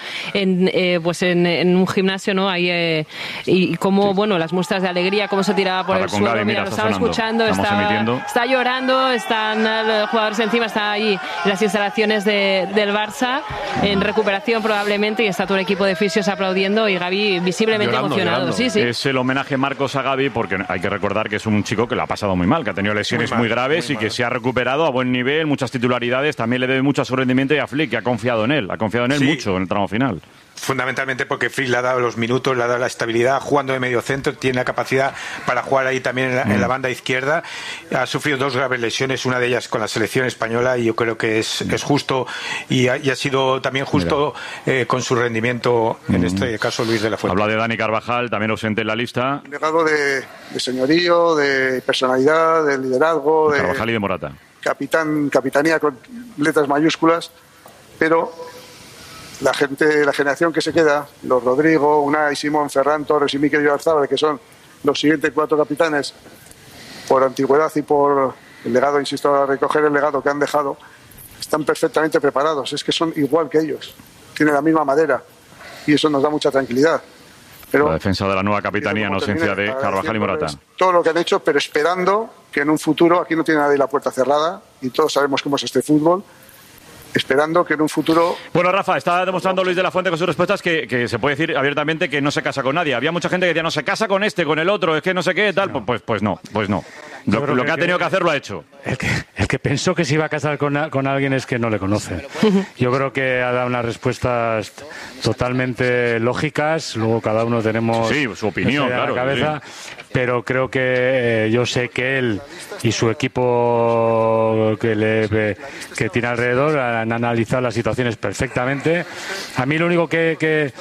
en un gimnasio, ¿no? Ahí, y cómo, bueno, las muestras de alegría, cómo se tiraba por el suelo. Gavi, mira, lo estaba escuchando, está llorando, están los jugadores encima, está ahí en las instalaciones del Barça, en recuperación probablemente, y está todo el equipo de fisios aplaudiendo y Gavi visiblemente emocionado. Sí. Es el homenaje Marcos a Gavi, porque hay que recordar que es un chico que lo ha pasado muy mal, que ha tenido lesiones muy graves y que se ha recuperado a buen nivel, muchas titularidades, también le debe mucho a su rendimiento y a Flick, que ha confiado en él mucho en el tramo final. Fundamentalmente porque Flick le ha dado los minutos, le ha dado la estabilidad, jugando de medio centro, tiene la capacidad para jugar ahí también en la banda izquierda. Ha sufrido 2 graves lesiones, una de ellas con la selección española, y yo creo que es justo y ha sido también justo con su rendimiento, en este caso Luis de la Fuente. Habla de Dani Carvajal, también ausente en la lista. Un legado de señorío, de personalidad, de liderazgo, de Carvajal y de Morata. Capitanía con letras mayúsculas, pero la generación que se queda, los Rodrigo, Unai, Simón, Ferran Torres y Mikel Oyarzabal, que son los siguientes 4 capitanes, por antigüedad y por el legado, insisto, a recoger el legado que han dejado, están perfectamente preparados. Es que son igual que ellos, tienen la misma madera y eso nos da mucha tranquilidad. Pero la defensa de la nueva capitanía en ausencia de Carvajal y Morata. Todo lo que han hecho, pero esperando que en un futuro, aquí no tiene nadie la puerta cerrada y todos sabemos cómo es este fútbol, esperando que en un futuro... Bueno, Rafa, está demostrando Luis de la Fuente con sus respuestas que se puede decir abiertamente que no se casa con nadie. Había mucha gente que decía, no se casa con este, con el otro, es que no sé qué, tal. No. Pues no. Lo que ha tenido que hacer lo ha hecho. El que pensó que se iba a casar con alguien es que no le conoce. Yo creo que ha dado unas respuestas totalmente lógicas. Luego cada uno tenemos su opinión, claro, en la cabeza. Sí. Pero creo que yo sé que él y su equipo que tiene alrededor han analizado las situaciones perfectamente. A mí lo único que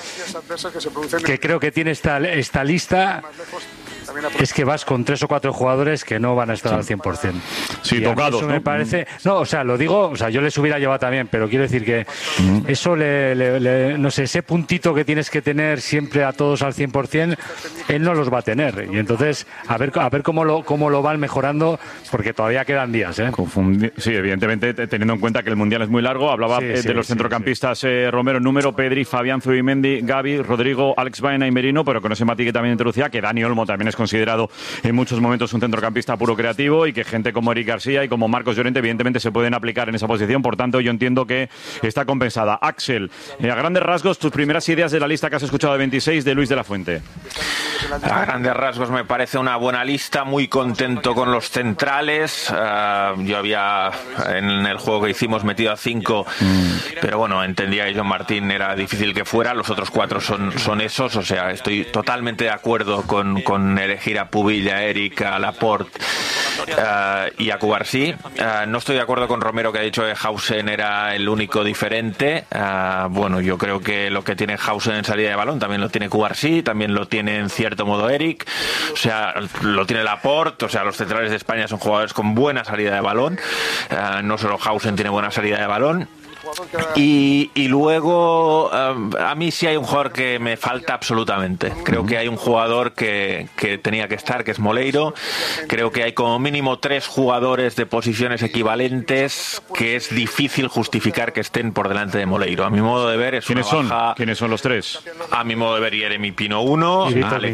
creo que tiene esta lista es que vas con 3 o 4 jugadores que no van a estar al 100%. Sí, tocados, eso me parece... No, o sea, lo digo, o sea, yo les hubiera llevado también, pero quiero decir que eso no sé, ese puntito que tienes que tener siempre a todos al 100%, él no los va a tener. Y entonces, a ver cómo lo van mejorando, porque todavía quedan días, ¿eh? Sí, evidentemente, teniendo en cuenta que el Mundial es muy largo, hablaba de los centrocampistas Romero en número, Pedri, Fabián, Zubimendi, Gavi, Rodrigo, Alex Baena y Merino, pero con ese matiz que también introducía, que Dani Olmo también es considerado en muchos momentos un centrocampista puro creativo y que gente como Eric García y como Marcos Llorente evidentemente se pueden aplicar en esa posición, por tanto yo entiendo que está compensada. Axel, a grandes rasgos, tus primeras ideas de la lista que has escuchado de 26 de Luis de la Fuente. A grandes rasgos me parece una buena lista, muy contento con los centrales. Yo había en el juego que hicimos metido a 5, pero bueno, entendía que John Martín era difícil que fuera, los otros 4 son esos, o sea, estoy totalmente de acuerdo con elegir a Pubil, a Eric, a Laporte y a Cubarsí. No estoy de acuerdo con Romero, que ha dicho que Hausen era el único diferente. Bueno, yo creo que lo que tiene Hausen en salida de balón también lo tiene Cubarsí, también lo tiene en cierto modo Eric, o sea, lo tiene Laporte, o sea, los centrales de España son jugadores con buena salida de balón, no solo Hausen tiene buena salida de balón. Y luego, a mí sí hay un jugador que me falta absolutamente. Creo que hay un jugador que tenía que estar, que es Moleiro. Creo que hay como mínimo 3 jugadores de posiciones equivalentes que es difícil justificar que estén por delante de Moleiro. A mi modo de ver es una baja. ¿Quiénes son los 3? A mi modo de ver, Jeremy Pino 1,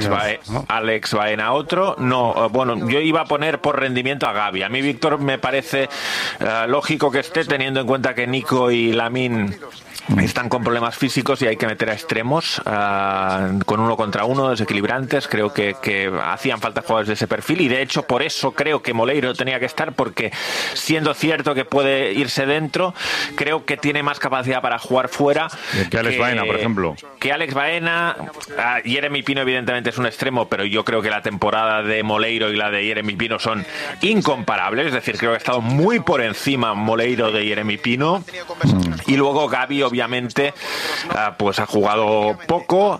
Alex Baena otro. No, bueno, yo iba a poner por rendimiento a Gavi. A mí Víctor me parece lógico que esté, teniendo en cuenta que Nico y Lamine están con problemas físicos y hay que meter a extremos con 1 contra 1, desequilibrantes. Creo que hacían falta jugadores de ese perfil y de hecho por eso creo que Moleiro tenía que estar, porque siendo cierto que puede irse dentro, creo que tiene más capacidad para jugar fuera que Alex Baena, por ejemplo. Que Alex Baena. Jeremy Pino evidentemente es un extremo, pero yo creo que la temporada de Moleiro y la de Jeremy Pino son incomparables, es decir, creo que ha estado muy por encima Moleiro de Jeremy Pino. Y luego Gavi obviamente pues ha jugado poco,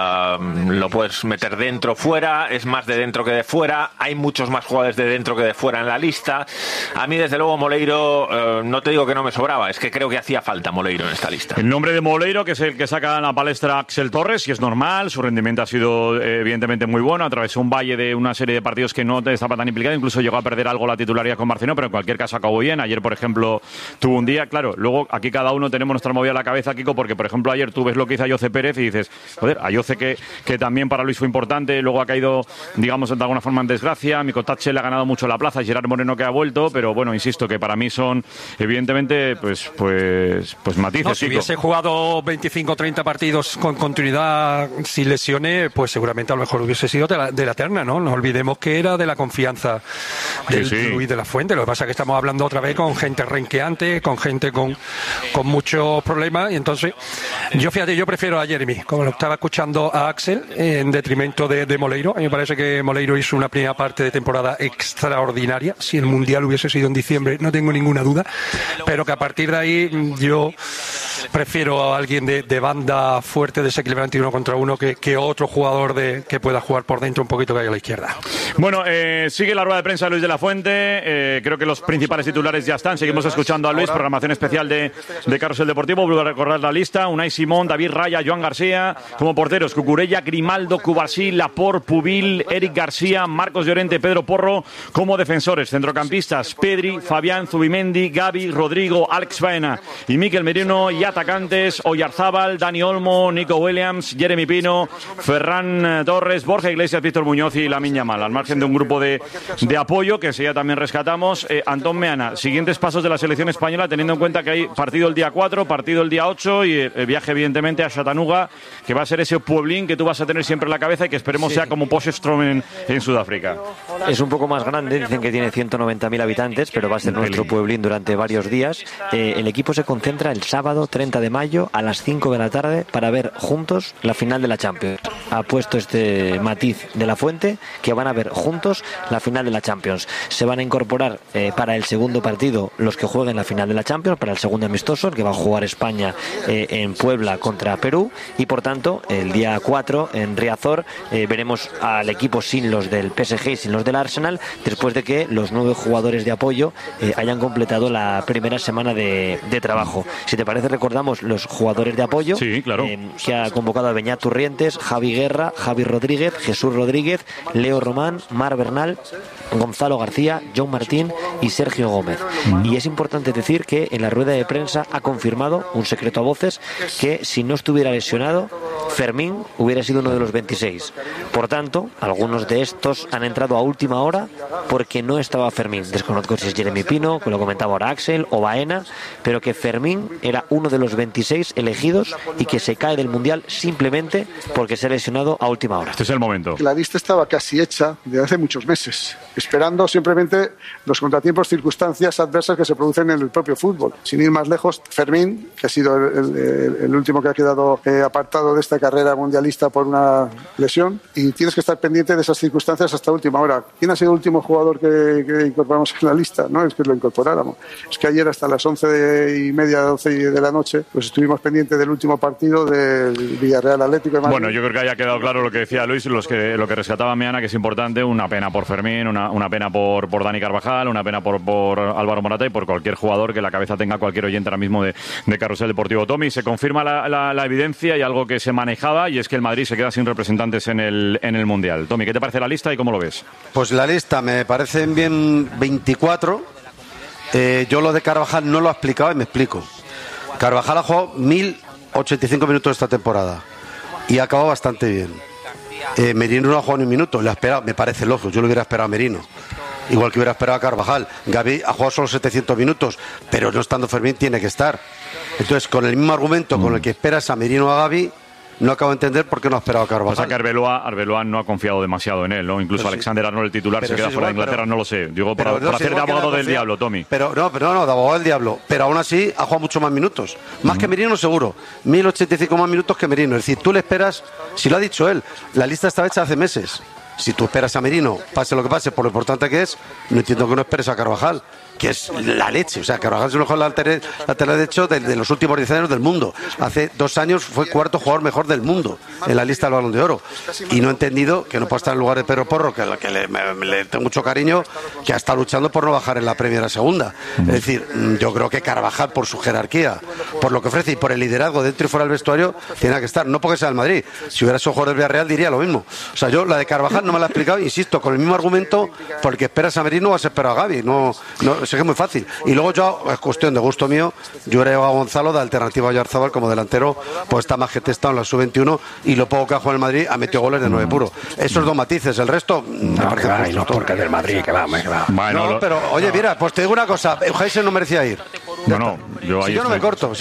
lo puedes meter dentro, fuera, es más de dentro que de fuera, hay muchos más jugadores de dentro que de fuera en la lista. A mí desde luego Moleiro, no te digo que no me sobraba, es que creo que hacía falta Moleiro en esta lista. El nombre de Moleiro, que es el que saca a la palestra Axel Torres, y es normal, su rendimiento ha sido evidentemente muy bueno, atravesó un valle de una serie de partidos que no estaba tan implicado, incluso llegó a perder algo la titularidad con Barcelona, pero en cualquier caso acabó bien. Ayer, por ejemplo, tuvo un día, claro, luego aquí cada uno tenemos nuestra movida a la cabeza, Kiko, porque por ejemplo ayer tú ves lo que hizo Ayoce Pérez y dices, joder, Ayoce que también para Luis fue importante, luego ha caído, digamos, de alguna forma en desgracia, Mikotache le ha ganado mucho la plaza, Gerard Moreno que ha vuelto, pero bueno, insisto, que para mí son evidentemente pues matices. No, si hubiese jugado 25 o 30 partidos con continuidad sin lesiones, pues seguramente a lo mejor hubiese sido de la terna, ¿no? No olvidemos que era de la confianza del Luis de la Fuente. Lo que pasa es que estamos hablando otra vez con gente renqueante, con gente con muchos problemas, y entonces yo prefiero a Jeremy, como lo estaba escuchando a Axel, en detrimento de Moleiro. A mí me parece que Moleiro hizo una primera parte de temporada extraordinaria. Si el Mundial hubiese sido en diciembre, no tengo ninguna duda, pero que a partir de ahí yo prefiero a alguien de banda fuerte, desequilibrante y 1 contra 1 que otro jugador que pueda jugar por dentro un poquito que haya a la izquierda. Bueno, sigue la rueda de prensa de Luis de la Fuente. Creo que los principales titulares ya están. Seguimos escuchando a Luis, programación especial de Carrusel Deportivo. Vuelvo a recordar la lista: Unai Simón, David Raya, Joan García. Como porteros, Cucurella, Grimaldo, Cubarsí, Laporte, Pubil, Eric García, Marcos Llorente, Pedro Porro. Como defensores, centrocampistas, Pedri, Fabián, Zubimendi, Gavi, Rodrigo, Alex Baena y Mikel Merino. Y atacantes, Oyarzábal, Dani Olmo, Nico Williams, Jeremy Pino, Ferran Torres, Borja Iglesias, Víctor Muñoz y Lamine Yamal. Al margen de un grupo de apoyo que enseguida también rescatamos. Antón Meana, siguientes pasos de la selección española, teniendo en cuenta que hay partido el día 4, partido el día 8 y el viaje evidentemente a Chattanooga, que va a ser ese pueblín que tú vas a tener siempre en la cabeza y que esperemos sea como Potchefstroom en Sudáfrica. Es un poco más grande, dicen que tiene 190.000 habitantes, pero va a ser nuestro pueblín durante varios días. El equipo se concentra el sábado 30 de mayo a las 5 de la tarde para ver juntos la final de la Champions. Ha puesto este matiz de la Fuente, que van a ver juntos la final de la Champions. Se van a incorporar para el segundo partido los que jueguen la final de la Champions, para el segundo amistoso, el que va a jugar España en Puebla contra Perú, y por tanto el día 4 en Riazor veremos al equipo sin los del PSG y sin los del Arsenal, después de que los 9 jugadores de apoyo hayan completado la primera semana de trabajo. Si te parece, recordamos los jugadores de apoyo. Sí, claro. Que ha convocado a Beñat Turrientes, Javi Guerra, Javi Rodríguez, Jesús Rodríguez, Leo Román, Mar Bernal, Gonzalo García, John Martín y Sergio Gómez. Y es importante decir que en la rueda de prensa ha confirmado, un secreto a voces, que si no estuviera lesionado, Fermín hubiera sido uno de los 26. Por tanto, algunos de estos han entrado a última hora porque no estaba Fermín. Desconozco si es Jeremy Pino, que lo comentaba ahora Axel, o Baena, pero que Fermín era uno de los 26 elegidos y que se cae del Mundial simplemente porque se ha lesionado a última hora. Este es el momento. La lista estaba casi hecha desde hace muchos meses, esperando simplemente los contratiempos, circunstancias adversas que se producen en el propio fútbol. Sin ir más lejos, Fermín, que ha sido el último que ha quedado apartado de esta carrera mundialista por una lesión y tienes que estar pendiente de esas circunstancias hasta última hora. ¿Quién ha sido el último jugador que incorporamos en la lista? No es que lo incorporáramos. Es que ayer hasta las 11:30, 12 de la noche, pues estuvimos pendientes del último partido del Villarreal Atlético de Madrid. Bueno, yo creo que haya quedado claro lo que decía Luis, lo que rescataba Meana, que es importante, una pena por Fermín, una pena por Dani Carvajal, una pena por Álvaro Morata y por cualquier jugador que la cabeza tenga cualquier oyente ahora mismo de Carrusel Deportivo. Tommy, se confirma la evidencia y algo que se manejaba, y es que el Madrid se queda sin representantes en el Mundial. Tommy, ¿qué te parece la lista y cómo lo ves? Pues la lista me parecen bien 24. Yo lo de Carvajal no lo he explicado y me explico. Carvajal ha jugado 1085 minutos esta temporada y ha acabado bastante bien. Merino no ha jugado ni un minuto, le ha esperado, me parece lógico, yo lo hubiera esperado a Merino. Igual que hubiera esperado a Carvajal. Gavi ha jugado solo 700 minutos, pero no estando Fermín tiene que estar. Entonces, con el mismo argumento con el que esperas a Merino o a Gavi, no acabo de entender por qué no ha esperado a Carvajal. Pasa que Arbeloa no ha confiado demasiado en él, ¿no? Incluso pues Alexander Arnold, el titular, se queda fuera de Inglaterra, no lo sé. Digo, por hacer de abogado del diablo, Tommy. Pero no, de abogado del diablo. Pero aún así ha jugado mucho más minutos. Más que Merino, seguro. 1085 más minutos que Merino. Es decir, tú le esperas, si lo ha dicho él, la lista estaba hecha hace meses. Si tú esperas a Merino, pase lo que pase, por lo importante que es, no entiendo que no esperes a Carvajal, que es la leche. O sea, Carvajal es el mejor lateral derecho de los últimos 10 años del mundo. Hace 2 años fue cuarto jugador mejor del mundo en la lista del Balón de Oro. Y no he entendido que no pueda estar en lugar de Pedro Porro, que le tengo mucho cariño, que ha estado luchando por no bajar en la Premier a segunda. Es decir, yo creo que Carvajal, por su jerarquía, por lo que ofrece y por el liderazgo dentro y fuera del vestuario, tiene que estar. No porque sea el Madrid. Si hubiera sido jugador del Villarreal diría lo mismo. O sea, yo la de Carvajal no me la he explicado, insisto, con el mismo argumento, porque esperas a Merino o has esperado a Gavi. No, sé que es muy fácil. Y luego yo, es cuestión de gusto mío, yo hubiera llevado a Gonzalo de alternativa a Oyarzabal como delantero, pues está más que testado en la sub-21 y lo poco que ha jugado en el Madrid ha metido goles de 9 puro. Esos 2 matices, el resto me parece justo. No, porque del Madrid, que va. Bueno, no, pero oye, mira, pues te digo una cosa, Eugenio no merecía ir. Yo no me corto.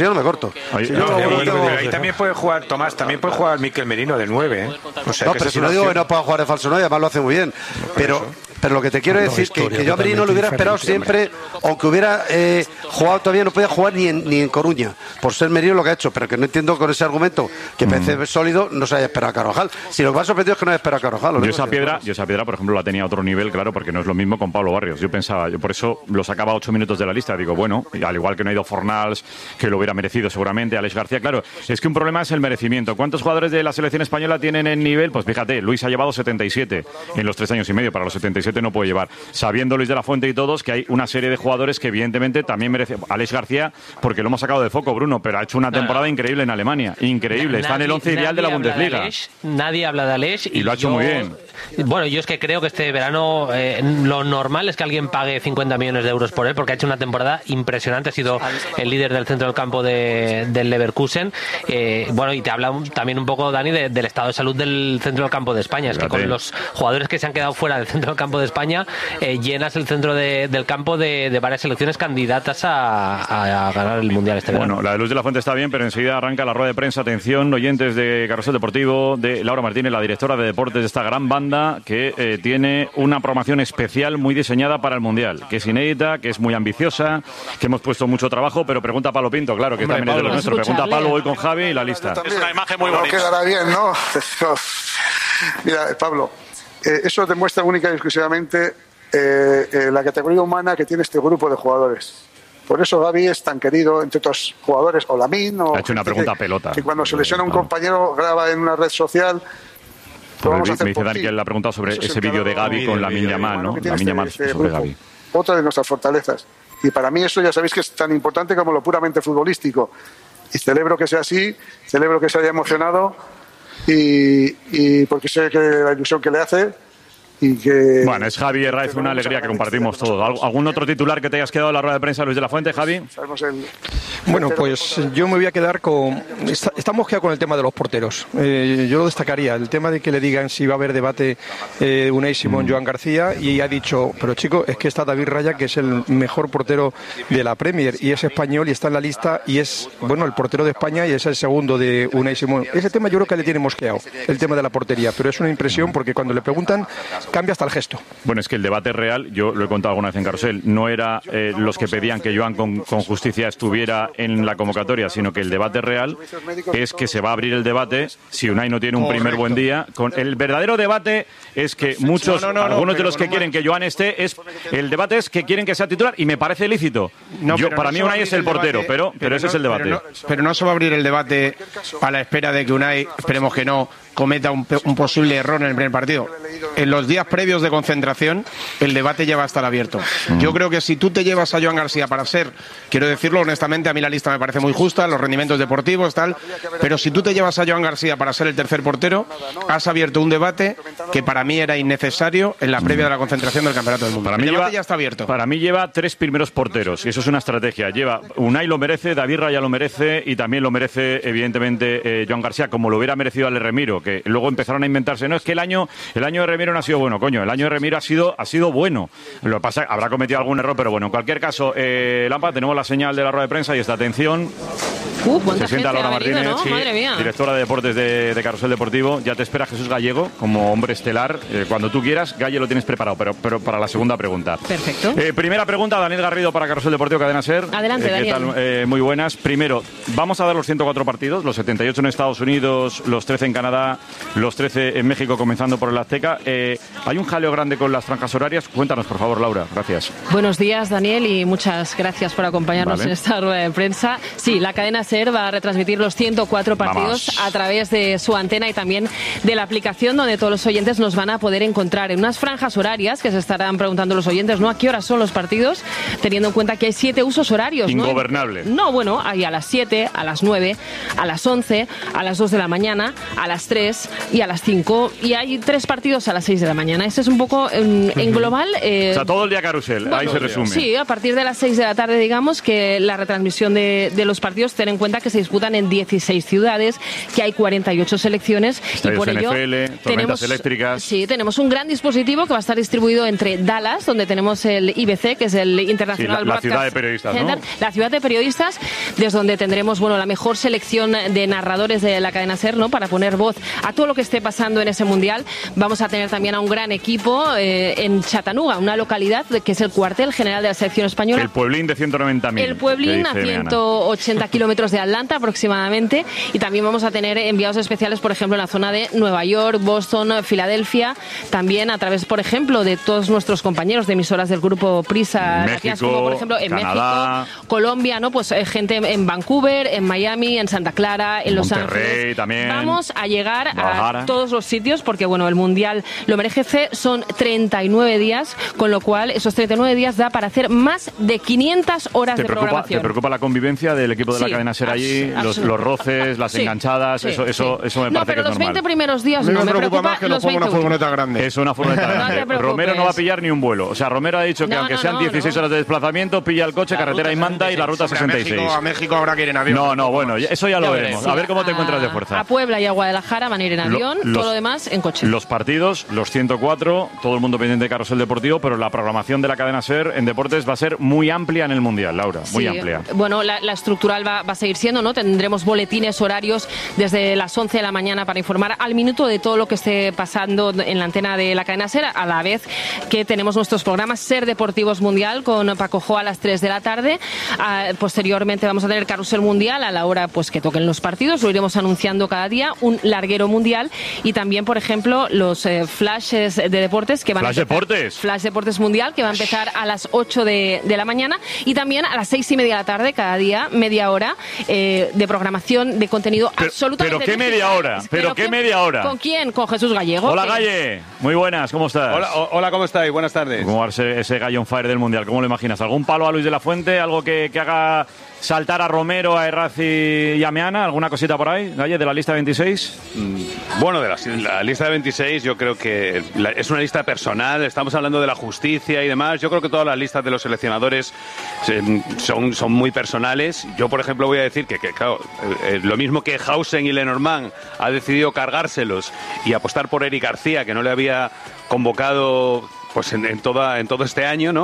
Ahí también puede jugar Tomás, también puede jugar Mikel Merino del 9, ¿eh? O sea, no, pero si no digo que no pueda jugar de falso 9, además lo hace muy bien. Pero lo que te quiero decir es que yo a Merino lo hubiera esperado siempre, aunque hubiera jugado todavía, no podía jugar ni en Coruña, por ser Merino lo que ha hecho, pero que no entiendo con ese argumento que parece sólido, no se haya esperado a Carvajal. Si lo que me ha sorprendido es que no haya esperado a Carvajal. Yo esa piedra, por ejemplo, la tenía a otro nivel, claro, porque no es lo mismo con Pablo Barrios. Yo por eso lo sacaba 8 minutos de la lista. Digo, bueno, al igual que no ha ido Fornals, que lo hubiera merecido seguramente, Alex García, claro, es que un problema es el merecimiento. ¿Cuántos jugadores de la selección española tienen el nivel? Pues fíjate, Luis ha llevado 77 en los 3 años y medio, para los 77 no puede llevar. Sabiendo Luis de la Fuente y todos que hay una serie de jugadores que evidentemente también merece. Alex García, porque lo hemos sacado de foco, Bruno, pero ha hecho una temporada increíble en Alemania. Increíble. Está en el 11 ideal de la Bundesliga. Nadie habla de Alex. Y lo ha hecho muy bien. Bueno, yo es que creo que este verano lo normal es que alguien pague 50 millones de euros por él, porque ha hecho una temporada impresionante. Ha sido el líder del centro del campo del Leverkusen. Bueno, y te habla también un poco, Dani, del estado de salud del centro del campo de España. Es que con los jugadores que se han quedado fuera del centro del campo de España, llenas el centro del campo de varias selecciones candidatas a ganar el Mundial este verano. Bueno, la de Luis de la Fuente está bien, pero enseguida arranca la rueda de prensa. Atención, oyentes de Carrusel Deportivo, de Laura Martínez, la directora de deportes de esta gran banda, que tiene una programación especial muy diseñada para el Mundial, que es inédita, que es muy ambiciosa, que hemos puesto mucho trabajo, pero pregunta a Pablo Pinto, claro, que también es de los nuestros. Pregunta a Pablo hoy con Javi y la lista. Es una imagen muy bonita. No quedará bien, ¿no? Mira, Pablo, eso demuestra única y exclusivamente la categoría humana que tiene este grupo de jugadores. Por eso Gavi es tan querido entre otros jugadores, o Lamine, o ha hecho una pregunta a pelota. Que cuando se lesiona un compañero graba en una red social. Me dice Dani que le ha preguntado sobre ese vídeo de Gavi con Lamine Yamal, ¿no? Lamine Yamal sobre Gavi. Otra de nuestras fortalezas. Y para mí eso ya sabéis que es tan importante como lo puramente futbolístico. Y celebro que sea así, celebro que se haya emocionado y porque sé que la ilusión que le hace. Y que, bueno, es Javi Herráez, una alegría que compartimos todos. ¿Algún otro titular que te hayas quedado en la rueda de prensa, Luis de la Fuente, Javi? Bueno, pues yo me voy a quedar con... Estamos quedados con el tema de los porteros. Yo lo destacaría, el tema de que le digan si va a haber debate Unai Simón, Joan García, y ha dicho, pero chico, es que está David Raya, que es el mejor portero de la Premier, y es español y está en la lista, y es, bueno, el portero de España y es el segundo de Unai Simón. Ese tema yo creo que le tiene mosqueado, el tema de la portería, pero es una impresión porque cuando le preguntan cambia hasta el gesto. Bueno, es que el debate real, yo lo he contado alguna vez en Carrusel, no era los que pedían que Joan con justicia estuviera está en la convocatoria, sino que el debate real es que se va a abrir el debate si Unai no tiene un primer buen día. El verdadero debate es que algunos de los que quieren que Joan esté, el debate es que quieren que sea titular y me parece lícito. Para mí Unai es el portero, pero ese es el debate. Pero no se va a abrir el debate a la espera de que Unai, esperemos que no, cometa un posible error en el primer partido. En los días previos de concentración, el debate ya va a estar abierto. Yo creo que si tú te llevas a Joan García para ser, quiero decirlo honestamente, a mí la lista me parece muy justa, los rendimientos deportivos, tal, pero si tú te llevas a Joan García para ser el tercer portero, has abierto un debate que para mí era innecesario en la previa de la concentración del Campeonato del Mundo. El debate ya está abierto. Para mí lleva 3 primeros porteros, y eso es una estrategia. Unai lo merece, David Raya lo merece, y también lo merece, evidentemente, Joan García, como lo hubiera merecido Ale Remiro, que luego empezaron a inventarse. No, es que el año de Remiro no ha sido bueno, coño. El año de Remiro ha sido bueno. Lo que pasa, habrá cometido algún error, pero bueno, en cualquier caso, Lampa, tenemos la señal de la rueda de prensa y esta atención. Se sienta Laura Martínez, ¿no? Sí, directora de deportes de Carrusel Deportivo. Ya te espera Jesús Gallego como hombre estelar. Cuando tú quieras, Galle lo tienes preparado, pero para la segunda pregunta. Perfecto. Primera pregunta, Daniel Garrido para Carrusel Deportivo, Cadena SER. Adelante, Daniel. ¿Qué tal? Muy buenas. Primero, vamos a dar los 104 partidos, los 78 en Estados Unidos, los 13 en Canadá, los 13 en México, comenzando por el Azteca. Hay un jaleo grande con las franjas horarias. Cuéntanos, por favor, Laura. Gracias. Buenos días, Daniel, y muchas gracias por acompañarnos en esta rueda de prensa. Sí, la cadena SER va a retransmitir los 104 partidos a través de su antena y también de la aplicación, donde todos los oyentes nos van a poder encontrar en unas franjas horarias que se estarán preguntando los oyentes, ¿no? ¿A qué horas son los partidos? Teniendo en cuenta que hay 7 usos horarios, ¿no? Ingobernable. No, bueno, hay a las 7, a las 9, a las 11, a las 2 de la mañana, a las 3 y a las 5. Y hay 3 partidos a las 6 de la mañana. Este es un poco en global. O sea, todo el día carrusel, ahí se resume. Sí, a partir de las 6 de la tarde, digamos, que la retransmisión de los partidos, ten en cuenta que se disputan en 16 ciudades, que hay 48 selecciones. Estadios y por ello NFL, tormentas eléctricas. Sí, tenemos un gran dispositivo que va a estar distribuido entre Dallas, donde tenemos el IBC, que es el International la ciudad de periodistas, Center, ¿no? La ciudad de periodistas, desde donde tendremos la mejor selección de narradores de la cadena SER, ¿no? Para poner voz a todo lo que esté pasando en ese mundial. Vamos a tener también a un gran equipo en Chattanooga, una localidad que es el cuartel general de la selección española. El pueblín de 190.000. El pueblín a 180 kilómetros de Atlanta aproximadamente, y también vamos a tener enviados especiales, por ejemplo, en la zona de Nueva York, Boston, Filadelfia, también a través, por ejemplo, de todos nuestros compañeros de emisoras del grupo Prisa, México, como por ejemplo en Canadá, México, Colombia, ¿no? Pues gente en Vancouver, en Miami, en Santa Clara, en Los Ángeles. También. Vamos a llegar a todos los sitios porque, el mundial lo merece. Son 39 días, con lo cual esos 39 días da para hacer más de 500 horas de programación. ¿Te preocupa la convivencia del equipo de la cadena SER allí? Los roces, las enganchadas, eso me parece que es normal. No, pero los 20 primeros días no me preocupa más que nos ponga una furgoneta grande. Es una furgoneta grande. Romero no va a pillar ni un vuelo. O sea, Romero ha dicho que aunque sean 16 horas de desplazamiento, pilla el coche, carretera y manda y la ruta 66. A México habrá que ir en avión. No, bueno, eso ya lo veremos. A ver cómo te encuentras de fuerza. A Puebla y a Guadalajara van a ir en avión, todo lo demás en coche. Los partidos, los 104, todo el mundo pendiente de Carrusel Deportivo, pero la programación de la cadena SER en deportes va a ser muy amplia en el Mundial, Laura, muy amplia. Bueno, la estructural va a seguir siendo, ¿no? Tendremos boletines horarios desde las 11 de la mañana para informar al minuto de todo lo que esté pasando en la antena de la cadena SER, a la vez que tenemos nuestros programas SER Deportivos Mundial con Paco Jo a las 3 de la tarde. Posteriormente vamos a tener Carrusel Mundial a la hora que toquen los partidos, lo iremos anunciando cada día, un larguero mundial y también, por ejemplo, los flashes de deportes que van a empezar, Flash Deportes Mundial, que va a empezar a las 8 de la mañana y también a las 6:30 de la tarde, cada día, media hora de programación de contenido absolutamente. ¿Pero qué media hora? ¿Pero qué media hora? ¿Con quién? Con Jesús Gallego. Hola, Galle. Muy buenas, ¿cómo estás? Hola, ¿cómo estáis? Buenas tardes. ¿Cómo va a ser ese Gallo on fire del Mundial? ¿Cómo lo imaginas? ¿Algún palo a Luis de la Fuente? ¿Algo que haga saltar a Romero, a Errazi y a Meana? ¿Alguna cosita por ahí, Galle, de la lista 26? Bueno, de la lista de 26 yo creo que es una lista personal, estamos hablando de la justicia y demás. Yo creo que todas las listas de los seleccionadores son muy personales. Yo, por ejemplo, voy a decir que claro, lo mismo que Hausen y Lenormand ha decidido cargárselos y apostar por Eric García, que no le había convocado en todo este año, ¿no?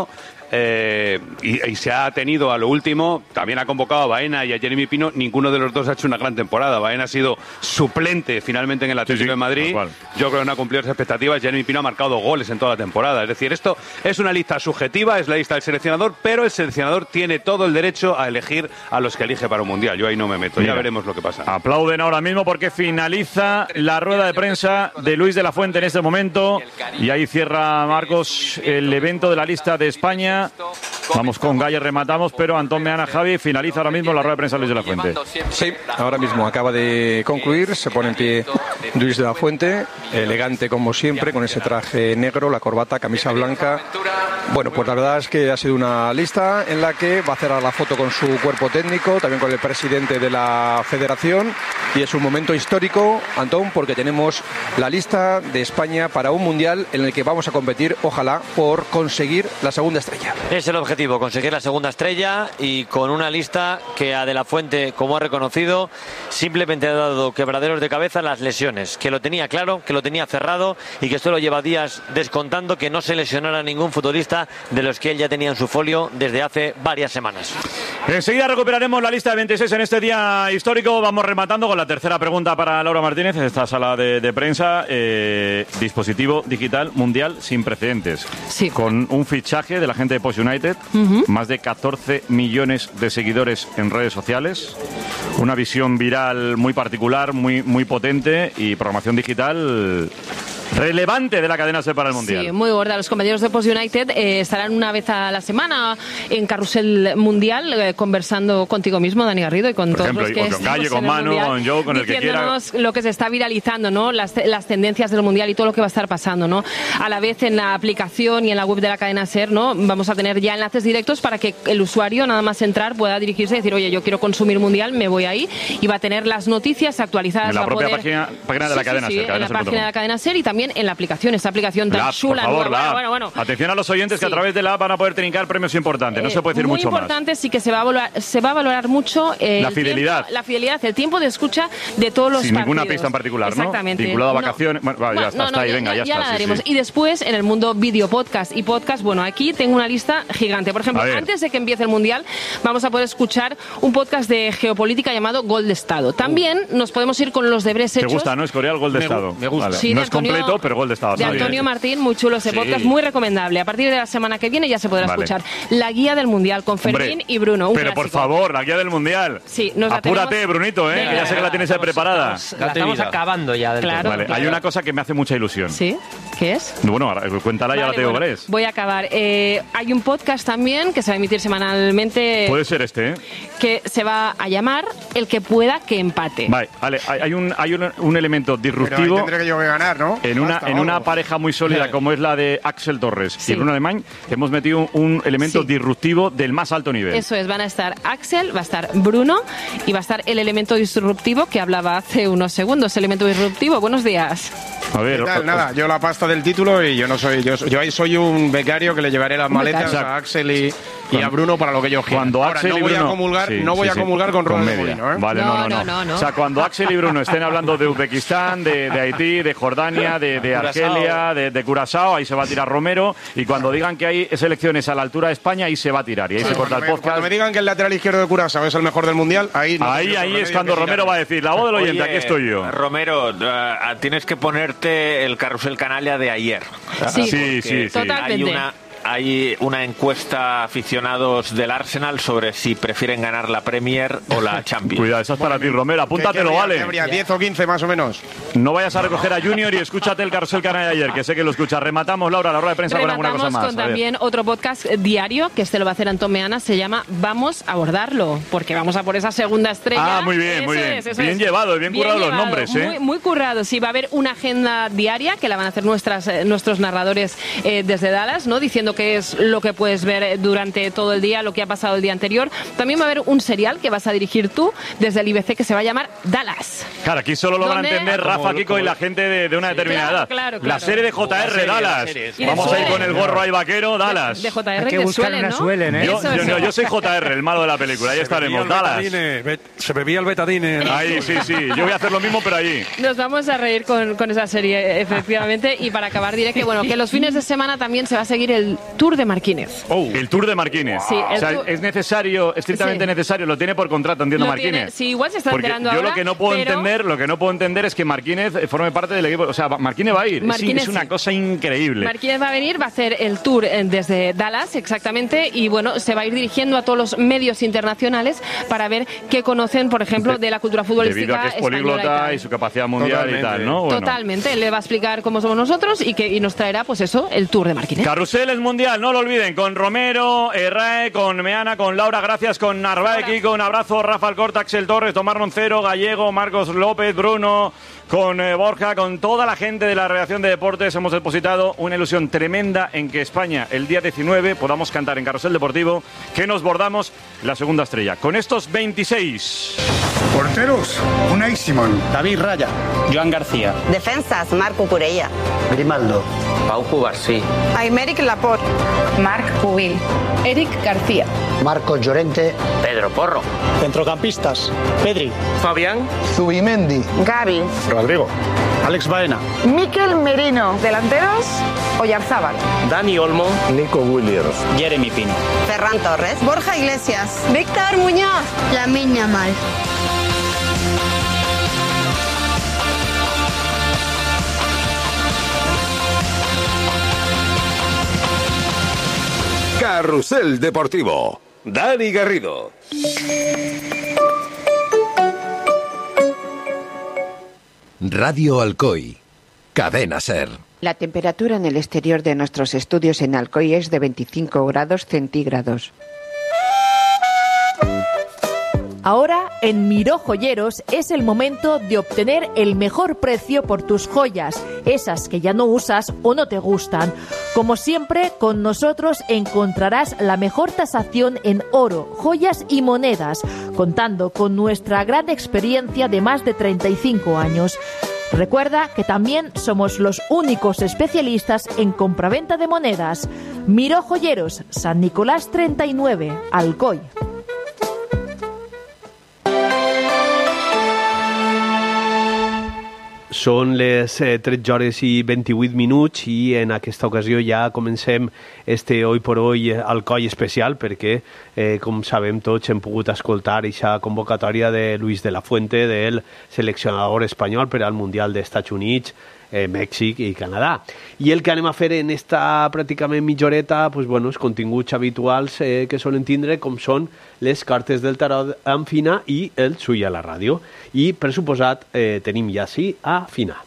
y se ha tenido a lo último, también ha convocado a Baena y a Jeremy Pino, ninguno de los dos ha hecho una gran temporada. Baena ha sido suplente finalmente en el Atlético de Madrid, yo creo que no ha cumplido las expectativas. Jeremy Pino ha marcado 2 goles en toda la temporada, es decir, esto es una lista subjetiva, es la lista del seleccionador, pero el seleccionador tiene todo el derecho a elegir a los que elige para un mundial. Yo ahí no me meto, ya veremos lo que pasa. Aplauden ahora mismo porque finaliza la rueda de prensa de Luis de la Fuente en este momento y ahí cierra, Marcos, el evento de la lista de España. Vamos con Galler, rematamos, pero Antón Meana, Javi, finaliza ahora mismo la rueda de prensa de Luis de la Fuente. Sí, ahora mismo acaba de concluir, se pone en pie Luis de la Fuente, elegante como siempre, con ese traje negro, la corbata, camisa blanca. Bueno, pues la verdad es que ha sido una lista en la que va a hacer la foto con su cuerpo técnico, también con el presidente de la federación, y es un momento histórico, Antón, porque tenemos la lista de España para un mundial en el que vamos a competir, ojalá, por conseguir la segunda estrella. Es el objetivo, conseguir la segunda estrella, y con una lista que a De la Fuente, como ha reconocido, simplemente ha dado quebraderos de cabeza las lesiones, que lo tenía claro, que lo tenía cerrado y que solo lleva días descontando que no se lesionara ningún futbolista de los que él ya tenía en su folio desde hace varias semanas. Enseguida recuperaremos la lista de 26 en este día histórico. Vamos rematando con la tercera pregunta para Laura Martínez en esta sala de prensa. Dispositivo digital mundial sin precedentes. Sí. Con un fichaje de la gente de Post United, más de 14 millones de seguidores en redes sociales, una visión viral muy particular, muy potente, y programación digital relevante de la cadena SER para el Mundial. Sí, muy gorda. Los compañeros de Post United estarán una vez a la semana en Carrusel Mundial conversando contigo mismo, Dani Garrido, y con por todos ejemplo, los que con Galle, con Manu, con Joe, con el que quiera. Lo que se está viralizando, ¿no? Las tendencias del Mundial y todo lo que va a estar pasando, ¿no? A la vez en la aplicación y en la web de la cadena SER, ¿no? Vamos a tener ya enlaces directos para que el usuario, nada más entrar, pueda dirigirse y decir, oye, yo quiero consumir Mundial, me voy ahí, y va a tener las noticias actualizadas. En la propia página de la cadena SER. En la página de la cadena SER y también en la aplicación. Esta aplicación tan chula. Por favor, bueno. Atención a los oyentes que a través de la app van a poder trincar premios importantes. No se puede decir mucho más. Muy importante, sí que se va a valorar mucho la fidelidad. El tiempo de escucha de todos los partidos. Sin ninguna pista en particular, ¿no? Exactamente. Vinculado a vacaciones. Bueno, ya está, hasta ahí, venga, ya está. La daremos. Y después, en el mundo vídeo, podcast y podcast, bueno, aquí tengo una lista gigante. Por ejemplo, antes de que empiece el Mundial, vamos a poder escuchar un podcast de geopolítica llamado Gol de Estado. También nos podemos ir con los deberes hechos. ¿Te gusta, no? Escoria el Gol de Estado. Me gusta. Vale. Sí, no es completo, pero Gol de Estado. De Antonio Martín, muy chulo ese podcast, muy recomendable. A partir de la semana que viene ya se podrá escuchar la guía del Mundial con Fermín y Bruno. Pero por favor, la guía del Mundial. Sí, apúrate, Brunito, que ya sé que la tienes preparada. La estamos acabando ya. Claro, vale, hay una cosa que me hace mucha ilusión. ¿Sí? ¿Qué es? Bueno, cuéntala, ya la tengo, ¿vale? Voy a acabar. Hay un podcast también que se va a emitir semanalmente. Puede ser que se va a llamar El que pueda que empate. Vale, hay un elemento disruptivo. Pero ahí tendré que yo que ganar, ¿no? En una pareja muy sólida como es la de Axel Torres y Bruno Alemán, hemos metido un elemento disruptivo del más alto nivel. Eso es, van a estar Axel, va a estar Bruno y va a estar el elemento disruptivo que hablaba hace unos segundos. Elemento disruptivo, buenos días. A ver, nada, yo la pasta del título y yo no soy, yo ahí soy un becario que le llevaré las maletas a Axel y a Bruno para lo que yo quiera. Cuando ahora, Axel no voy a comulgar con Ronald de Molino, ¿eh? Vale, no. O sea, cuando Axel y Bruno estén hablando de Uzbekistán, de Haití, de Jordania, de Argelia, de Curazao, ahí se va a tirar Romero, y cuando digan que hay selecciones a la altura de España, ahí se va a tirar y ahí se corta el podcast. Cuando me digan que el lateral izquierdo de Curazao es el mejor del Mundial, ahí es cuando Romero va a decir, la voz del oyente, aquí estoy yo. Romero, tienes que ponerte el carrusel canalla de ayer. Sí, totalmente. Hay una encuesta aficionados del Arsenal sobre si prefieren ganar la Premier o la Champions. Cuidado, esa es para ti, Romero. Apúntatelo, ¿vale? Habría 10 o 15 más o menos. No vayas a recoger a Junior y escúchate el carrusel canal de ayer, que sé que lo escuchas. Rematamos, Laura, la rueda de prensa con alguna cosa más. Con también otro podcast diario, que lo va a hacer Antón Meana, se llama Vamos a abordarlo, porque vamos a por esa segunda estrella. Ah, muy bien, muy bien. Bien llevado, bien currado los nombres, Muy currado, sí. Va a haber una agenda diaria que la van a hacer nuestros narradores desde Dallas, ¿no? Diciendo qué es lo que puedes ver durante todo el día, lo que ha pasado el día anterior. También va a haber un serial que vas a dirigir tú desde el IBC que se va a llamar Dallas. Claro, aquí solo lo van a entender Rafa, Kiko y la gente de una determinada edad. Claro. La serie de JR, Dallas. Vamos a ir con el gorro ahí vaquero, Dallas. De JR, hay que buscar una Suelen, ¿eh? Yo soy JR, el malo de la película. Ahí estaremos, Dallas. Se bebía el betadine. Ahí, sí. Yo voy a hacer lo mismo, pero allí. Nos vamos a reír con esa serie, efectivamente. Y para acabar diré que los fines de semana también se va a seguir el Tour de Marquínez. El Tour de Marquínez. Sí, o sea, es necesario, estrictamente necesario, lo tiene por contrato, entiendo, Marquínez. Sí, igual se está Porque enterando yo ahora, lo que no puedo entender es que Marquínez forme parte del equipo. O sea, Marquínez va a ir. Marquínez, es una cosa increíble. Marquínez va a venir, va a hacer el Tour desde Dallas, exactamente, y bueno, se va a ir dirigiendo a todos los medios internacionales para ver qué conocen, por ejemplo, de la cultura futbolística debido a que es políglota y su capacidad mundial y tal, ¿no? Bueno. Totalmente, él le va a explicar cómo somos nosotros y nos traerá, pues eso, el Tour de Marquínez. Carrusel es mundial, no lo olviden, con Romero, Rae, con Meana, con Laura, gracias, con Narváez, con abrazo, Rafa Alcorta, Axel Torres, Tomás Roncero, Gallego, Marcos López, Bruno, con Borja, con toda la gente de la redacción de deportes. Hemos depositado una ilusión tremenda en que España, el día 19, podamos cantar en Carrusel Deportivo que nos bordamos la segunda estrella. Con estos 26. Porteros, Unai Simón. David Raya. Joan García. Defensas, Marco Curella. Grimaldo. Pau Cubarsí. Aymeric Laporte. Marc Pubil. Eric García. Marcos Llorente. Pedro Porro. Centrocampistas. Pedri. Fabián. Zubimendi. Gavi. Rodrigo. Alex Baena. Mikel Merino. Delanteros, Oyarzábal. Dani Olmo. Nico Williams. Jeremy Pino. Ferran Torres. Borja Iglesias. Víctor Muñoz. Lamine Yamal. Carrusel Deportivo. Dani Garrido. Radio Alcoy. Cadena SER. La temperatura en el exterior de nuestros estudios en Alcoy es de 25 grados centígrados. Ahora, en Miró Joyeros, es el momento de obtener el mejor precio por tus joyas, esas que ya no usas o no te gustan. Como siempre, con nosotros encontrarás la mejor tasación en oro, joyas y monedas, contando con nuestra gran experiencia de más de 35 años. Recuerda que también somos los únicos especialistas en compraventa de monedas. Miró Joyeros, San Nicolás 39, Alcoy. Són les 13 hores i 28 minuts i en aquesta ocasió ja comencem este Hoy por Hoy Alcoy especial perquè, com sabem tots, hem pogut escoltar aquesta convocatòria de Luis de la Fuente, del seleccionador espanyol per al Mundial dels Estats Units, Mèxic i Canadà. I el que anem a fer en esta pràcticament mitja horeta, pues, bueno, els continguts habituals que solen tindre, com són les cartes del tarot amb Fina i el Sui a la ràdio. I, per suposat, tenim ja sí a Fina.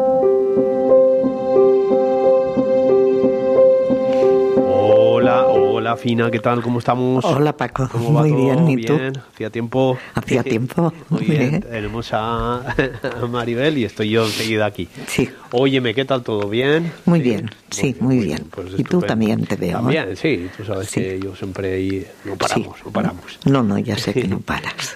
Hola Fina, ¿qué tal? ¿Cómo estamos? Hola Paco, muy bien, ¿y tú? Hacía tiempo. Hacía tiempo. Muy bien. Tenemos a Maribel y estoy yo enseguida aquí. Sí. Óyeme, ¿qué tal? ¿Todo bien? Muy bien, sí, muy bien. Pues y tú también te veo. También, sí, tú sabes que yo siempre ahí no paramos. No, ya sé que no paras.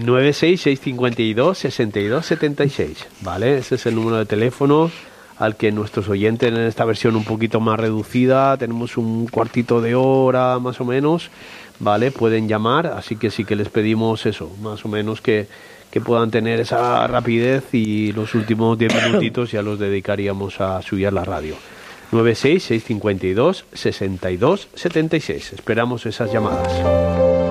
966526276, ¿vale? Ese es el número de teléfono al que nuestros oyentes en esta versión un poquito más reducida, tenemos un cuartito de hora más o menos, ¿vale? Pueden llamar, así que sí que les pedimos eso, más o menos que puedan tener esa rapidez y los últimos 10 minutitos ya los dedicaríamos a subir la radio. 966526276. Esperamos esas llamadas.